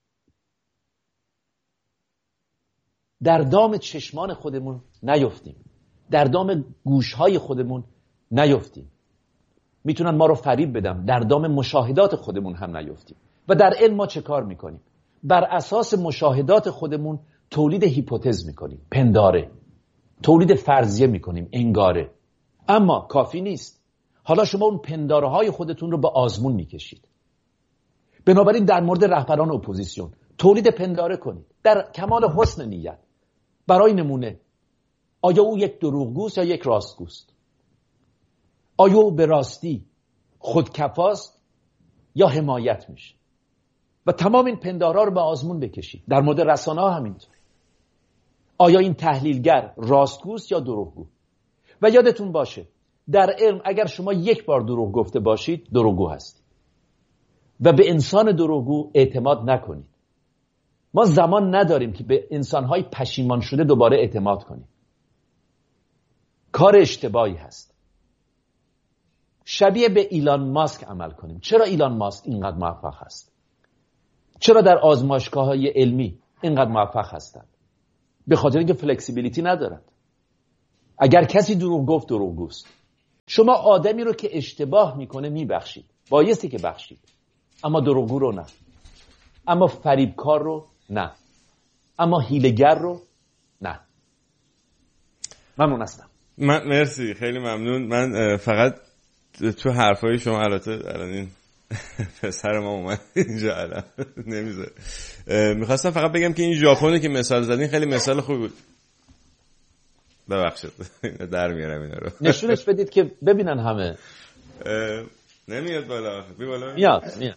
در دام چشمان خودمون نیفتیم. در دام گوشهای خودمون نیفتیم. میتونن ما رو فریب بدن. در دام مشاهدات خودمون هم نیفتیم. و در علم ما چه کار میکنیم؟ بر اساس مشاهدات خودمون تولید هیپوتز میکنیم، پنداره. تولید فرضیه میکنیم، انگاره. اما کافی نیست. حالا شما اون پنداره های خودتون رو به آزمون میکشید. بنابراین در مورد رهبران اپوزیسیون تولید پنداره کنید در کمال حسن نیت. برای نمونه آیا او یک دروغگوست یا یک راستگوست؟ آیا او به راستی خودکفاست یا حمایت میشه؟ و تمام این پندارا رو به آزمون بکشید. در مورد رسانه ها همینطور. آیا این تحلیلگر راستگوست یا دروغگو؟ و یادتون باشه در علم اگر شما یک بار دروغ گفته باشید دروغگو هستید و به انسان دروغگو اعتماد نکنید. ما زمان نداریم که به انسانهای پشیمان شده دوباره اعتماد کنیم. کار اشتباهی هست. شبیه به ایلان ماسک عمل کنیم. چرا ایلان ماسک اینقدر موفق هست؟ چرا در آزمایشگاه‌های علمی اینقدر موفق هستند؟ به خاطر اینکه فلکسیبیلیتی ندارند. اگر کسی دروغ گفت دروغگوست. شما آدمی رو که اشتباه میکنه میبخشید، بایستی که بخشید، اما دروغگو رو نه، اما فریبکار رو نه، اما هیله‌گر رو نه. ممنون هستم. من مرسی، خیلی ممنون. من فقط تو حرفای شما البته الان این پسر ما اومد اینجا الان نمیذاره، میخواستم فقط بگم که این ژاپنی که مثال زدین خیلی مثال خوبی بود. ببخشید در میارم اینا رو. نشونش بدید که ببینن همه. نمیاد بالا. بی بالا میاد میاد.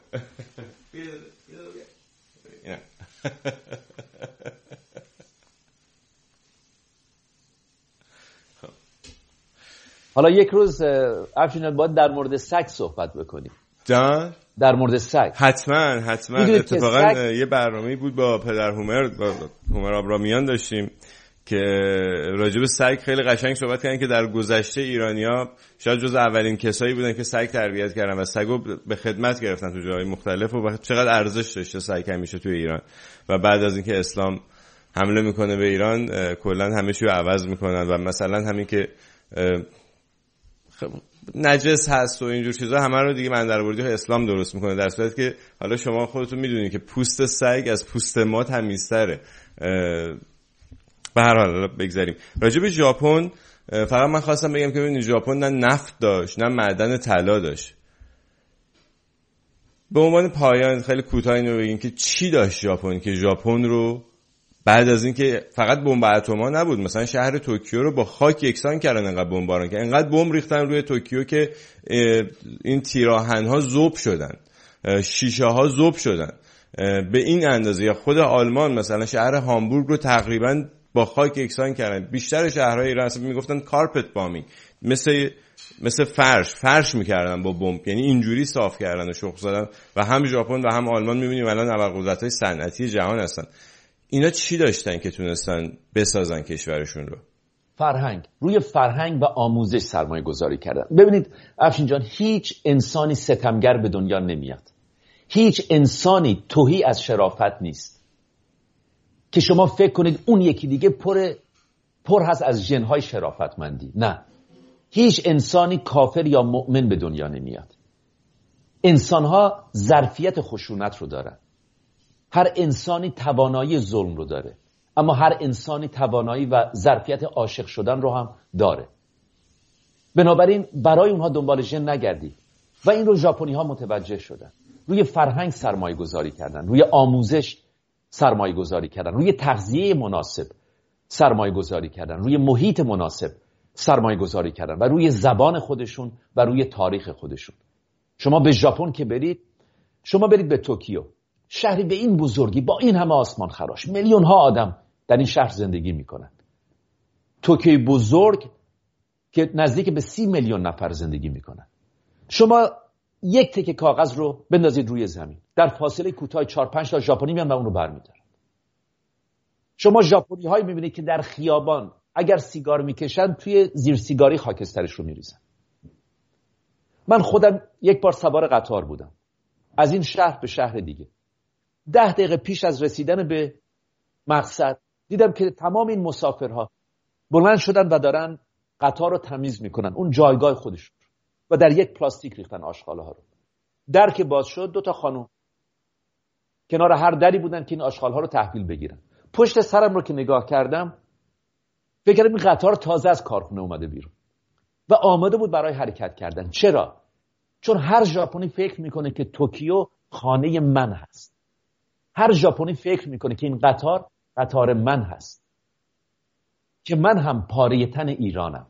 حالا یک روز افشین باید در مورد سگ صحبت بکنیم. جان؟ در مورد سگ. حتما حتما. اتفاقا سگ... یه برنامه‌ای بود با پدر هومر با هومر آبرامیان داشتیم که راجب سگ خیلی قشنگ صحبت کردن که در گذشته ایرانی‌ها شاید جز اولین کسایی بودن که سگ تربیت کردن و سگو به خدمت گرفتن تو جاهای مختلف و چقدر ارزش داشته سگ همیشه توی ایران. و بعد از اینکه اسلام حمله میکنه به ایران کلا همه چی رو عوض میکنن و مثلا همین که نجس هست و اینجور چیزا همه رو دیگه مندربردی اسلام درست میکنه، در صورتی که حالا شما خودتون میدونید که پوست سگ از پوست ما تمیزتره. به هر حال بگذاریم راجع به ژاپن. فقط من خواستم بگم که ببینید ژاپن نه نفت داشت نه معدن طلا داشت. به عنوان پایان خیلی کوتاه اینو بگیم که چی داشت ژاپن که ژاپن رو بعد از اینکه فقط بمب اتم‌ها نبود، مثلا شهر توکیو رو با خاک یکسان کردن، انقدر بمباران کردن، انقدر بمب ریختن روی توکیو که این تیراهن‌ها ذوب شدن، شیشه ها ذوب شدن به این اندازه. یا خود آلمان مثلا شهر هامبورگ رو تقریبا با خاک یکسان کردن. بیشتر شهرهای ایران اصلا میگفتن کارپت بامینگ، مثل مثل فرش فرش میکردن با بمب، یعنی اینجوری صاف کردن و شخم زدن. و هم ژاپن و هم آلمان میبینیم الان ابرقدرت‌های صنعتی جهان هستن. اینا چی داشتن که تونستن بسازن کشورشون رو؟ فرهنگ. روی فرهنگ و آموزش سرمایه گذاری کردن. ببینید افشین جان، هیچ انسانی ستمگر به دنیا نمیاد، هیچ انسانی تهی از شرافت نیست که شما فکر کنید اون یکی دیگه پر پر هست از ژن‌های شرافتمندی. نه، هیچ انسانی کافر یا مؤمن به دنیا نمیاد. انسان‌ها ظرفیت خشونت رو دارن. هر انسانی توانایی ظلم رو داره، اما هر انسانی توانایی و ظرفیت عاشق شدن رو هم داره. بنابراین برای اونها دنبال ژن نگردید. و این رو ژاپنی‌ها متوجه شدن. روی فرهنگ سرمایه گذاری کردن، روی آموزش سرمایه گذاری کردن، روی تغذیه مناسب سرمایه گذاری کردن، روی محیط مناسب سرمایه گذاری کردن و روی زبان خودشون و روی تاریخ خودشون. شما به ژاپن که برید، شما برید به توکیو، شهری به این بزرگی با این همه آسمان خراش، میلیون ها آدم در این شهر زندگی میکنن. توکیو بزرگ که نزدیک به سی میلیون نفر زندگی میکنن. شما یک تکه کاغذ رو بندازید روی زمین، در فاصله کوتاه چهار پنج تا ژاپنی میان و اون رو برمی‌دارن. شما ژاپنی هایی میبینید که در خیابان اگر سیگار میکشن توی زیر سیگاری خاکسترش رو میریزن. من خودم یک بار سوار قطار بودم از این شهر به شهر دیگه. ده دقیقه پیش از رسیدن به مقصد دیدم که تمام این مسافرها بلند شدن و دارن قطار رو تمیز میکنن، اون جایگاه خودشون، و در یک پلاستیک ریختن آشغاله ها رو. در که باز شد دو تا خانم کنار هر دری بودن که این آشغال ها رو تحویل بگیرن. پشت سرم رو که نگاه کردم فکر کردم این قطار تازه از کارخونه اومده بیرون و آماده بود برای حرکت کردن. چرا؟ چون هر ژاپنی فکر میکنه که توکیو خانه من هست. هر ژاپنی فکر میکنه که این قطار قطار من هست، که من هم پاره تن ایرانم.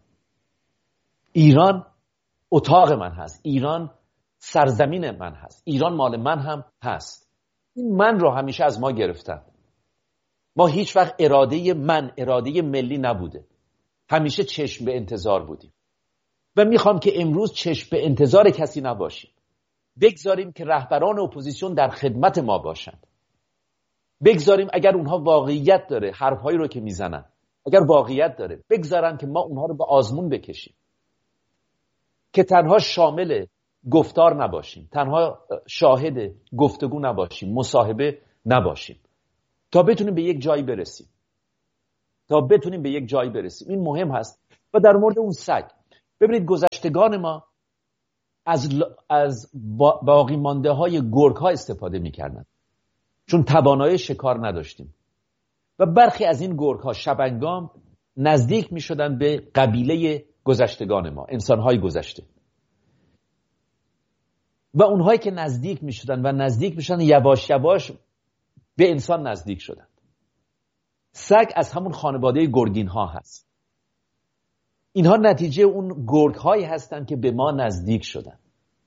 ایران اتاق من هست، ایران سرزمین من هست، ایران مال من هم هست. این من رو همیشه از ما گرفتن. ما هیچ وقت اراده من، اراده ملی نبوده. همیشه چشم به انتظار بودیم و میخوام که امروز چشم به انتظار کسی نباشیم. بگذاریم که رهبران اپوزیسیون در خدمت ما باشند. بگذاریم اگر اونها واقعیت داره حرفهایی رو که میزنن، اگر واقعیت داره بگذارن که ما اونها رو به آزمون بکشیم که تنها شامل گفتار نباشیم، تنها شاهد گفتگو نباشیم، مصاحبه نباشیم، تا بتونیم به یک جایی برسیم تا بتونیم به یک جایی برسیم. این مهم هست. و در مورد اون سگ، ببینید گذشتگان ما از ل... از با... باقی مانده های گرگ ها استفاده میکردن، چون توانایی شکار نداشتیم. و برخی از این گرگ ها شبنگام نزدیک میشدن به قبیله گذشتگان ما، انسان های گذشته. و اونهایی که نزدیک میشدن و نزدیک میشدن یواش یواش به انسان نزدیک شدن. سگ از همون خانواده گرگین ها هست. اینها نتیجه اون گرگ هایی هستن که به ما نزدیک شدن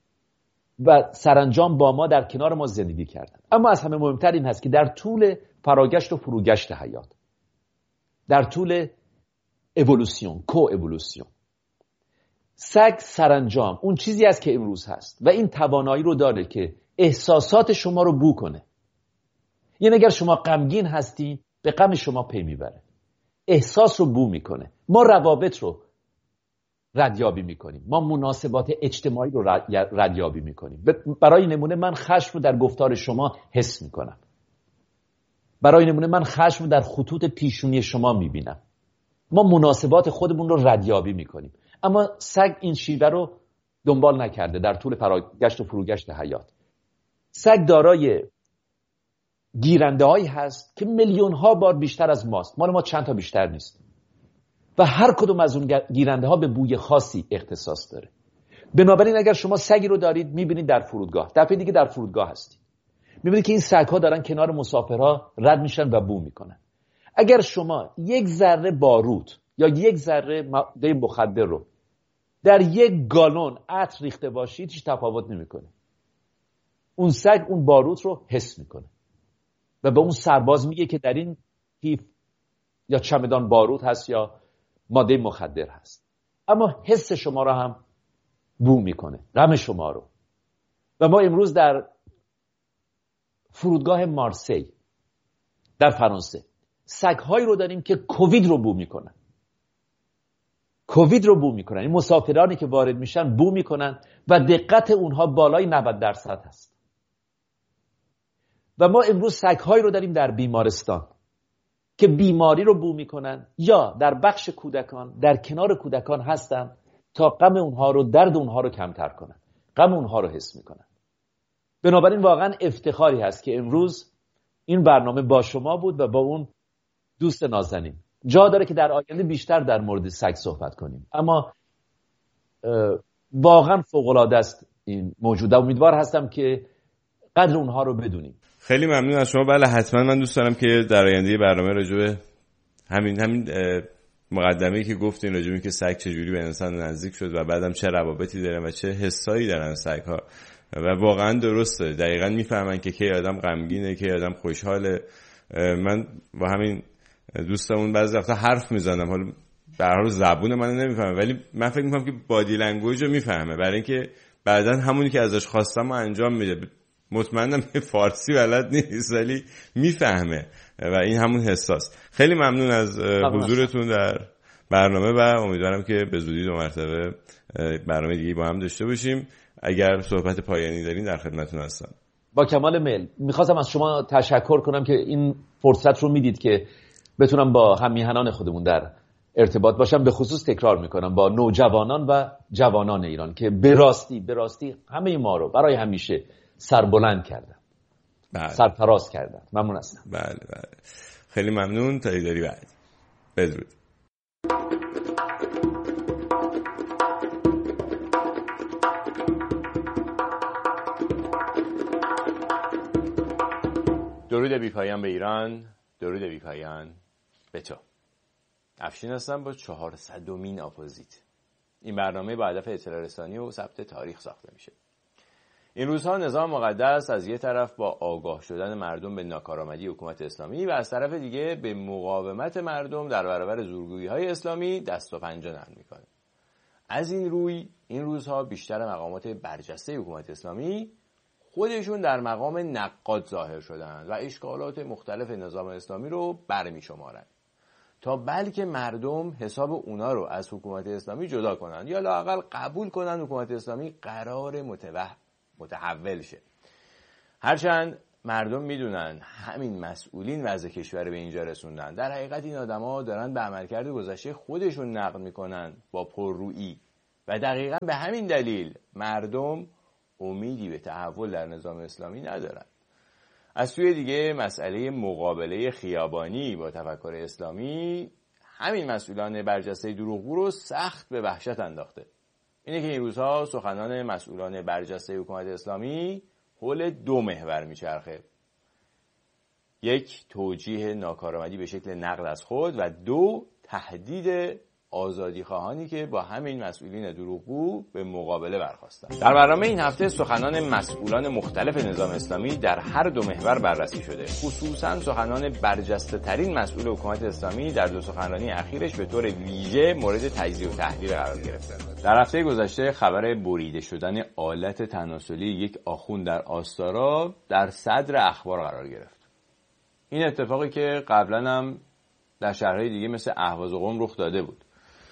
و سرانجام با ما در کنار ما زندگی کردن. اما از همه مهمتر این هست که در طول فراگشت و فروگشت حیات، در طول اِوولوسیون، کو اِوولوسیون، سگ سرانجام اون چیزی است که امروز هست و این توانایی رو داره که احساسات شما رو بو کنه. یعنی اگر شما غمگین هستی، به غم شما پی میبره، احساس رو بو میکنه. ما روابط رو ردیابی میکنیم، ما مناسبات اجتماعی رو ردیابی میکنیم. برای نمونه من خشم رو در گفتار شما حس میکنم، برای نمونه من خشم رو در خطوط پیشونی شما میبینم. ما مناسبات خودمون رو ردیابی میکنیم. اما سگ این شیوه رو دنبال نکرده در طول فراگشت و فروگشت حیات. سگ دارای گیرنده هایی هست که میلیون ها بار بیشتر از ماست، مال ما چند تا بیشتر نیست، و هر کدوم از اون گیرنده ها به بوی خاصی اختصاص داره. بنابراین اگر شما سگی رو دارید میبینید در فرودگاه، دفعه دیگه در فرودگاه هستید، میبینید که این سگ ها دارن کنار مسافرها رد میشن و بو میکنن. اگر شما یک ذره باروت یا یک ذره ماده مخدر رو در یک گالون عطر ریخته باشید، هیچ تفاوت نمیکنه. اون سگ اون باروت رو حس میکنه و به اون سرباز میگه که در این کیف یا چمدان باروت هست یا ماده مخدر هست. اما حس شما رو هم بو میکنه، غم شما رو. و ما امروز در فرودگاه مارسی در فرانسه سگ‌هایی رو داریم که کووید رو بو میکنن. کووید رو بو میکنن. این مسافرانی که وارد میشن بو میکنن و دقت اونها بالای نود درصد هست. و ما امروز سگ‌هایی رو داریم در بیمارستان که بیماری رو بو میکنن یا در بخش کودکان در کنار کودکان هستن تا غم اونها رو، درد اونها رو کمتر کنن، غم اونها رو حس میکنن. بنابراین واقعا افتخاری هست که امروز این برنامه با شما بود و با اون دوست نازنین. جا داره که در آینده بیشتر در مورد سگ صحبت کنیم، اما واقعا فوق‌العاده است این موجوده. امیدوار هستم که قدر اونها رو بدونیم. خیلی ممنون از شما. بله حتما من دوست دارم که در آینده برنامه راجع به همین همین مقدمه‌ای که گفتین راجع به اینکه سگ چجوری به انسان نزدیک شد و بعدم چه روابطی داره و چه حسایی دارن سگ‌ها، و واقعا درسته، دقیقاً میفهمن که کی آدم غمگینه، کی آدم خوشحاله. من با همین دوستمون بعضی وقتا حرف میزنم، حالا به هر حال زبون منو نمیفهمه ولی من فکر میکنم که بادی لنگویج رو میفهمه، برای اینکه بعداً همونی که ازش خواستم رو انجام میده. مطمئنم فارسی بلد نیست ولی میفهمه و این همون حساس. خیلی ممنون از حضورتون در برنامه و امیدوارم که به زودی دو مرتبه برنامه دیگه با هم داشته باشیم. اگر صحبت پایانی دارین در خدمتتون هستم. با کمال میل. میخواستم از شما تشکر کنم که این فرصت رو میدید که بتونم با هم‌میهنان خودمون در ارتباط باشم. به خصوص تکرار میکنم با نوجوانان و جوانان ایران که به راستی به راستی همه ما رو برای همیشه سربلند کردن، بله. سرفراز کردن. ممنون هستم. بله بله خیلی ممنون. تا دیداری بعد. بدرود. درود بی‌پایان به ایران، درود بی‌پایان به تو. افشین هستم با چهارصدمین اپوزیت. این برنامه با هدف اطلاع رسانی و ثبت تاریخ ساخته میشه. این روزها نظام مقدس از یک طرف با آگاه شدن مردم به ناکارآمدی حکومت اسلامی و از طرف دیگه به مقاومت مردم در برابر زورگویی‌های اسلامی دست و پنجه نرم میکنه. از این روی این روزها بیشتر مقامات برجسته حکومت اسلامی خودشون در مقام نقاد ظاهر شدن و اشکالات مختلف نظام اسلامی رو برمی شمارن. تا بلکه مردم حساب اونا رو از حکومت اسلامی جدا کنن یا لااقل قبول کنن حکومت اسلامی قرار متوح متحول شه. هرچند مردم میدونن همین مسئولین وضع کشور به اینجا رسوندن، در حقیقت این آدما دارن به عملکرد گذشته خودشون نقد میکنن با پررویی و دقیقاً به همین دلیل مردم امیدی به تحول در نظام اسلامی ندارن. از سوی دیگه مسئله مقابله خیابانی با تفکر اسلامی همین مسئولان برجسته دروغگو رو سخت به وحشت انداخته. اینه که این روزها سخنان مسئولان برجسته حکومت اسلامی حول دو محور میچرخه: یک، توجیه ناکارآمدی به شکل نقد از خود و دو، تهدید آزادی خواهانی که با همین مسئولین دروغگو به مقابله برخاستند. در برنامه این هفته سخنان مسئولان مختلف نظام اسلامی در هر دو محور بررسی شده. خصوصا سخنان برجسته ترین مسئول حکومت اسلامی در دو سخنرانی اخیرش به طور ویژه مورد تجزیه و تحلیل قرار گرفتند. در هفته گذشته خبر بریده شدن آلت تناسلی یک آخوند در آستارا در صدر اخبار قرار گرفت. این اتفاقی که قبلا هم در شهرهای دیگه مثل اهواز و قم رخ داده بود.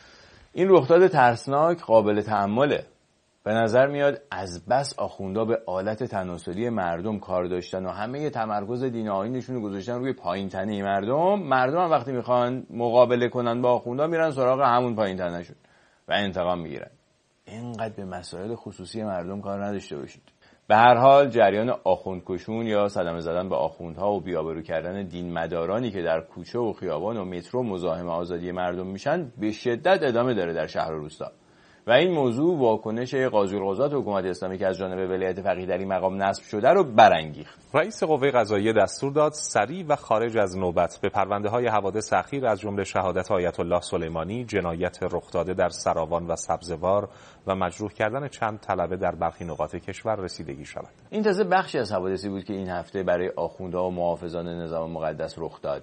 این رخداد ترسناک قابل تأمله. به نظر میاد از بس آخوندا به آلت تناسلی مردم کار داشتن و همه تمرکز دین آیینشون رو گذاشتن روی پایین تنه مردم. مردم هم وقتی میخوان مقابله کنن با آخوندا میرن سراغ همون پایین تنهشون و انتقام میگیرن. اینقدر به مسائل خصوصی مردم کار نداشته باشید. به هر حال جریان آخوندکشون یا صدمه زدن به آخوندها و بی‌آبرو کردن دین مدارانی که در کوچه و خیابان و مترو مزاحم آزادی مردم میشن به شدت ادامه داره در شهر و روستا و این موضوع واکنش قاضی القضات حکومت اسلامی که از جانب ولایت فقیه در این مقام نصب شده رو برانگیخت. رئیس قوه قضاییه دستور داد سریع و خارج از نوبت به پرونده‌های حوادث اخیر از جمله شهادت آیت الله سلیمانی، جنایت رخ داده در سراوان و سبزوار و مجروح کردن چند طلبه در برخی نقاط کشور رسیدگی شود. این تازه بخشی از حوادثی بود که این هفته برای آخوندها و محافظان نظام مقدس رخ داد.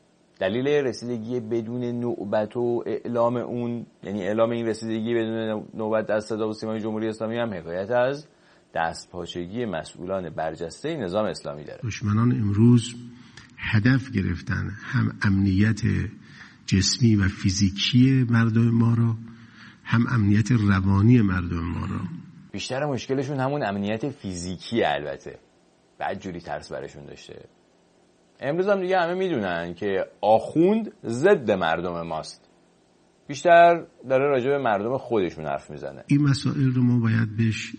دلیل رسیدگی بدون نوبت و اعلام اون، یعنی اعلام این رسیدگی بدون نوبت از صدا و سیمای جمهوری اسلامی هم حکایت از دستپاچگی مسئولان برجسته نظام اسلامی داره. دشمنان امروز هدف گرفتن هم امنیت جسمی و فیزیکی مردم ما را، هم امنیت روانی مردم ما را. بیشتر مشکلشون همون امنیت فیزیکی البته. بعد جوری ترس برشون داشته. امروز هم دیگه همه میدونن که آخوند ضد مردم ماست. بیشتر داره راجع به مردم خودشون حرف میزنه. این مسائل رو ما باید بهش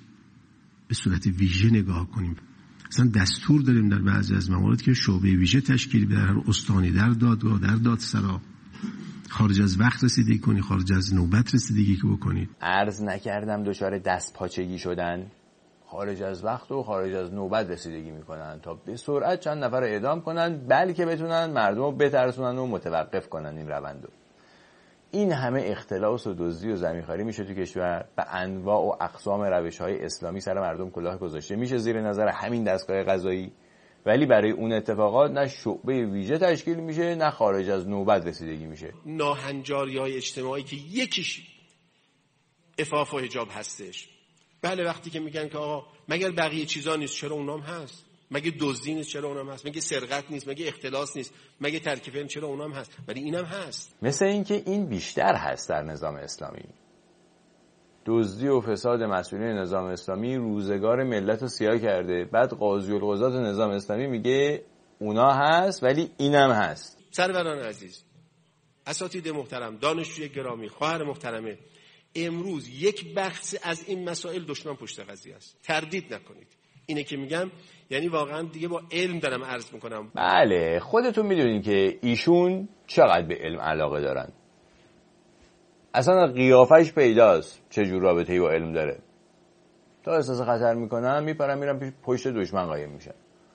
به صورت ویژه نگاه کنیم. مثلا دستور داریم در بعضی از موارد که شعبه ویژه تشکیل بده، هر استانی در دادگاه، در دادسرا، خارج از وقت رسیدگی کنی، خارج از نوبت رسیدگی که بکنید. عرض نکردم دچار دستپاچگی شدن، خارج از وقت و خارج از نوبت رسیدگی میکنن تا به سرعت چند نفر اعدام کنن، بلکه بتونن مردم رو بترسونن و متوقف کنن این روندو. این همه اختلاس و دزدی و زمینخواری میشه تو کشور، به انواع و اقسام روش‌های اسلامی سر مردم کلاه گذاشته میشه زیر نظر همین دستگاه قضایی، ولی برای اون اتفاقات نه شعبه ویژه تشکیل میشه نه خارج از نوبت رسیدگی میشه. ناهنجاری‌های اجتماعی که یکیش عفاف و حجاب هستش. بله وقتی که میگن که آقا مگر بقیه چیزا نیست، چرا اونام هست؟ مگه دزدی نیست، چرا اونام هست؟ مگه سرقت نیست، مگه اختلاس نیست، مگه ترک فعل، چرا اونام هست؟ ولی اینم هست. مثل اینکه این بیشتر هست در نظام اسلامی. دزدی و فساد مسئولین نظام اسلامی روزگار ملت رو سیاه کرده. بعد قاضی القضات نظام اسلامی میگه اونا هست ولی اینم هست. سروران عزیز، اساتید محترم، دانشجوی گرامی، خواهر محترمه، امروز یک بخش از این مسائل دشمن پشت قضیه است. تردید نکنید. اینه که میگم، یعنی واقعا دیگه با علم دارم عرض میکنم. بله خودتون میدونین که ایشون چقدر به علم علاقه دارن. اصلا قیافش پیداست چه جور رابطه‌ای با علم داره. تا احساس خطر میکنن میپرن میرن پشت دشمن قایم میشن.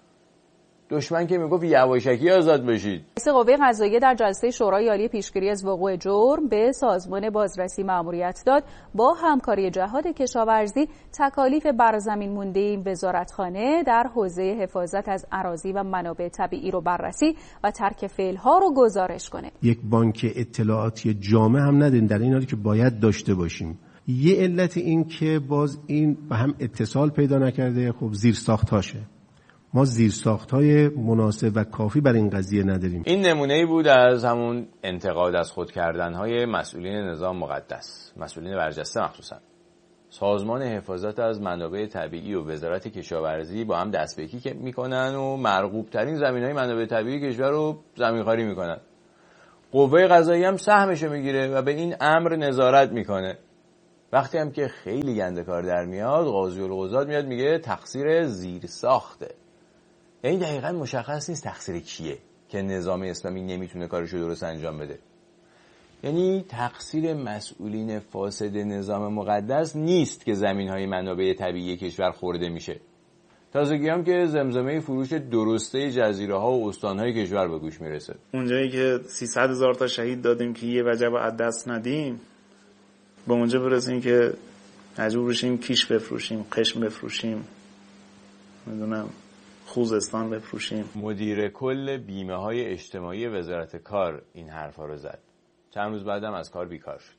دشمن که میگفت یواشکی آزاد بشید. رئیس قوه قضاییه در جلسه شورای عالی پیشگیری از وقوع جرم به سازمان بازرسی مأموریت داد با همکاری جهاد کشاورزی تکالیف بر زمین مونده این وزارتخانه در حوزه حفاظت از اراضی و منابع طبیعی رو بررسی و ترک فعل‌ها رو گزارش کنه. یک بانک اطلاعاتی جامع هم نداریم در این حالی که باید داشته باشیم. یه علت این که باز این به هم اتصال پیدا نکرده، خب زیر ساختاشه. ما زیرساخت‌های مناسب و کافی برای این قضیه نداریم. این نمونه‌ای بود از همون انتقاد از خود کردن‌های مسئولین نظام مقدس، مسئولین برجسته مخصوصا. سازمان حفاظت از منابع طبیعی و وزارت کشاورزی با هم دست به یکی میکنن و مرغوب ترین زمینهای منابع طبیعی کشور رو زمینخواری میکنن. قوه قضاییه هم سهمشو میگیره و به این امر نظارت میکنه. وقتی هم که خیلی گنده کار در میاد، قاضی القضات میاد میگه تقصیر زیر ساخته. یعنی دقیقاً مشخص نیست تقصیر کیه که نظام اسلامی نمیتونه کارشو درست انجام بده. یعنی تقصیر مسئولین فاسد نظام مقدس نیست که زمین‌های منابع طبیعی کشور خورده میشه. تازگی هم که زمزمه فروش درسته جزیره‌ها و استان‌های کشور به گوش میرسه. اونجایی که سیصد هزار تا شهید دادیم که یه وجب از دست ندیم، به اونجا برسیم که مجبور بشیم کیش بفروشیم، قشم بفروشیم، میدونم خوزستان بفروشیم. مدیر کل بیمه‌های اجتماعی وزارت کار این حرفا رو زد. چند روز بعدم از کار بیکار شد.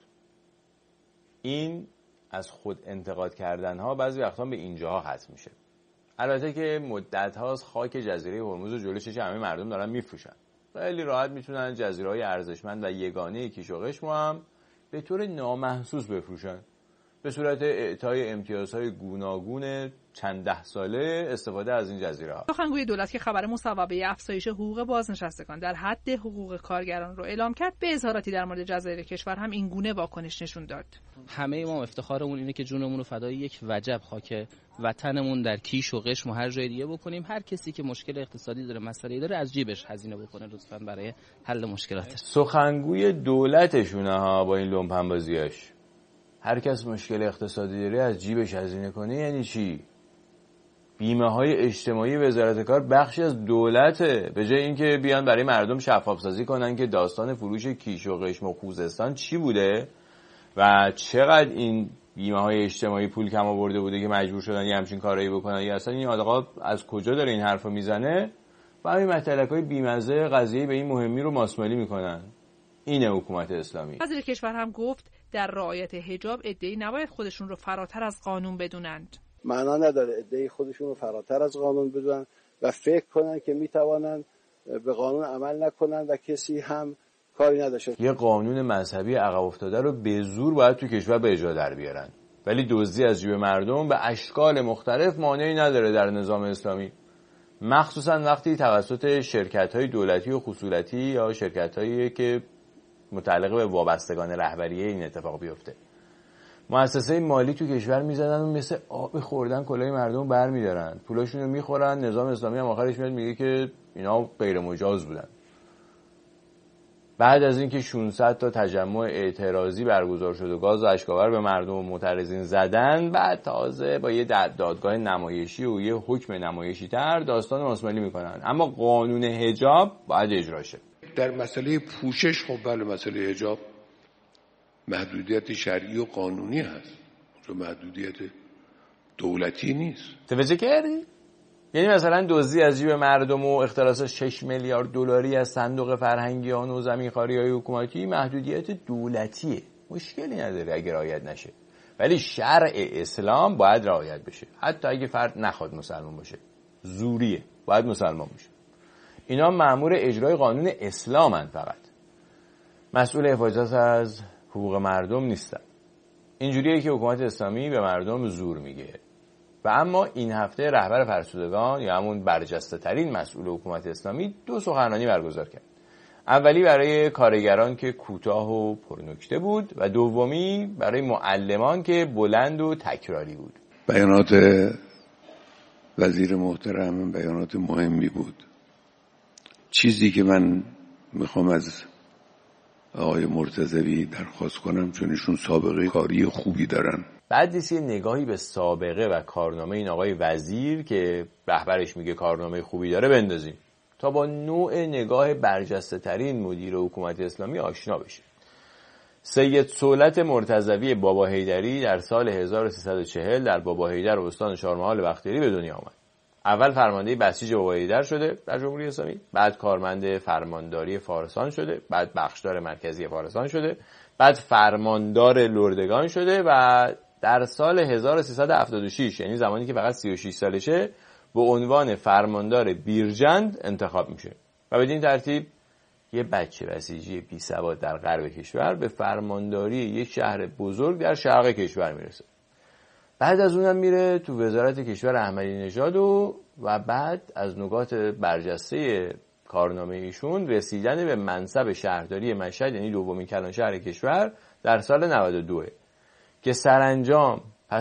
این از خود انتقاد کردنها بعضی وقتا به اینجاها ختم میشه. البته که مدت هاست خاک جزیره هرمز و جلوی چشم همه مردم دارن میفروشن. خیلی راحت میتونن جزیره‌های ارزشمند و یگانه کیش و قشم هم به طور نامحسوس بفروشن. به صورت اعطای امتیازهای گوناگون چند ده ساله استفاده از این جزیره‌ها. سخنگوی دولت که خبر مصوبه افزایش حقوق بازنشستگان در حد حقوق کارگران رو اعلام کرد، به اظهاراتی در مورد جزایر کشور هم این گونه واکنش نشون داد. همه ما افتخارمون اینه که جونمون رو فدای یک وجب خاک وطنمون در کیش و قشم و هر جای دیگه بکنیم. هر کسی که مشکل اقتصادی داره، مسئله داره، از جیبش هزینه بکنه لطفاً برای حل مشکلاتش. سخنگوی دولتشونه ها با این لومپن بازیاش. هر کس مشکل اقتصادی داره از جیبش هزینه کنه یعنی چی؟ بیمه های اجتماعی وزارت کار بخشی از دولته. به جای اینکه بیان برای مردم شفاف سازی کنن که داستان فروش کیش و قشم و خوزستان چی بوده و چقدر این بیمه های اجتماعی پول کم آورده بوده که مجبور شدن یه همچین کارایی بکنن، یا اصلا این آقا از کجا داره این حرفو میزنه و همین مطلقای بیمزه قضیه به این مهمی رو ماسمالی میکنن. اینه حکومت اسلامی. وزیر کشور هم گفت در رعایت حجاب عده‌ای نباید خودشون رو فراتر از قانون بدونند. معنا نداره عده‌ای خودشون رو فراتر از قانون بدونن و فکر کنن که میتوانن به قانون عمل نکنن و کسی هم کاری نداشته. یه قانون مذهبی عقب افتاده رو به زور باید تو کشور به اجرا در بیارن، ولی دزدی از جیب مردم به اشکال مختلف مانعی نداره در نظام اسلامی، مخصوصا وقتی توسط شرکت‌های دولتی و خصوصی یا شرکت‌هایی که متعلق به وابستگان رهبریه این اتفاق بیفته. مؤسسه مالی تو کشور میزدن و مثل آب خوردن کلاه مردم برمی‌دارن، پولاشون رو میخورن. نظام اسلامی هم آخرش میاد میگه که اینا غیر مجاز بودن. بعد از اینکه ششصد تا تجمع اعتراضی برگزار شد و گاز و اشکاور به مردم و معترضین زدن، بعد تازه با یه دادگاه نمایشی و یه حکم نمایشی تر داستان ماسمالی میکنن. اما قانون حجاب باید اجرا شه. در مسئله پوشش خب بله، مسئله حجاب محدودیت شرعی و قانونی هست، چون محدودیت دولتی نیست. توجه کردی؟ یعنی مثلا دزدی از جیب مردم و اختلاس شش میلیارد دلاری از صندوق فرهنگیان و زمینخواری‌های حکومتی محدودیت دولتیه، مشکلی نداره اگه رعایت نشه، ولی شرع اسلام باید رعایت بشه. حتی اگه فرد نخواد مسلمان باشه، زوریه، باید مسلمان باشه. اینا مأمور اجرای قانون اسلامن، فقط مسئول حفاظت از حقوق مردم نیستن. اینجوریه که حکومت اسلامی به مردم زور میگه. و اما این هفته رهبر فرسودگان یا همون برجسته ترین مسئول حکومت اسلامی دو سخنرانی برگزار کرد. اولی برای کارگران که کوتاه و پرنکته بود و دومی برای معلمان که بلند و تکراری بود. بیانات وزیر محترم بیانات مهمی بود. چیزی که من میخوام از آقای مرتضوی درخواست کنم، چون ایشون سابقه کاری خوبی دارن، بعدش یه نگاهی به سابقه و کارنامه این آقای وزیر که رهبرش میگه کارنامه خوبی داره بندازیم تا با نوع نگاه برجسته ترین مدیر حکومت اسلامی آشنا بشه. سید صولت مرتضوی بابا حیدری در سال هزار و سیصد و چهل در بابا حیدر استان شارمحال بختیاری به دنیا آمد. اول فرمانده بسیج بابا حیدر شده در جمهوری اسلامی، بعد کارمند فرمانداری فارسان شده، بعد بخشدار مرکزی فارسان شده، بعد فرماندار لردگان شده و در سال هزار و سیصد و هفتاد و شش، یعنی زمانی که فقط سی و شش سالشه، به عنوان فرماندار بیرجند انتخاب میشه و بدین ترتیب یه بچه بسیجی بی سواد در غرب کشور به فرمانداری یک شهر بزرگ در شرق کشور میرسه. بعد از اونم میره تو وزارت کشور احمدی نژاد و و بعد از نکات برجسته کارنامه ایشون رسیدن به منصب شهرداری مشهد، یعنی دومین کلان شهر کشور در سال نود و دو که سرانجام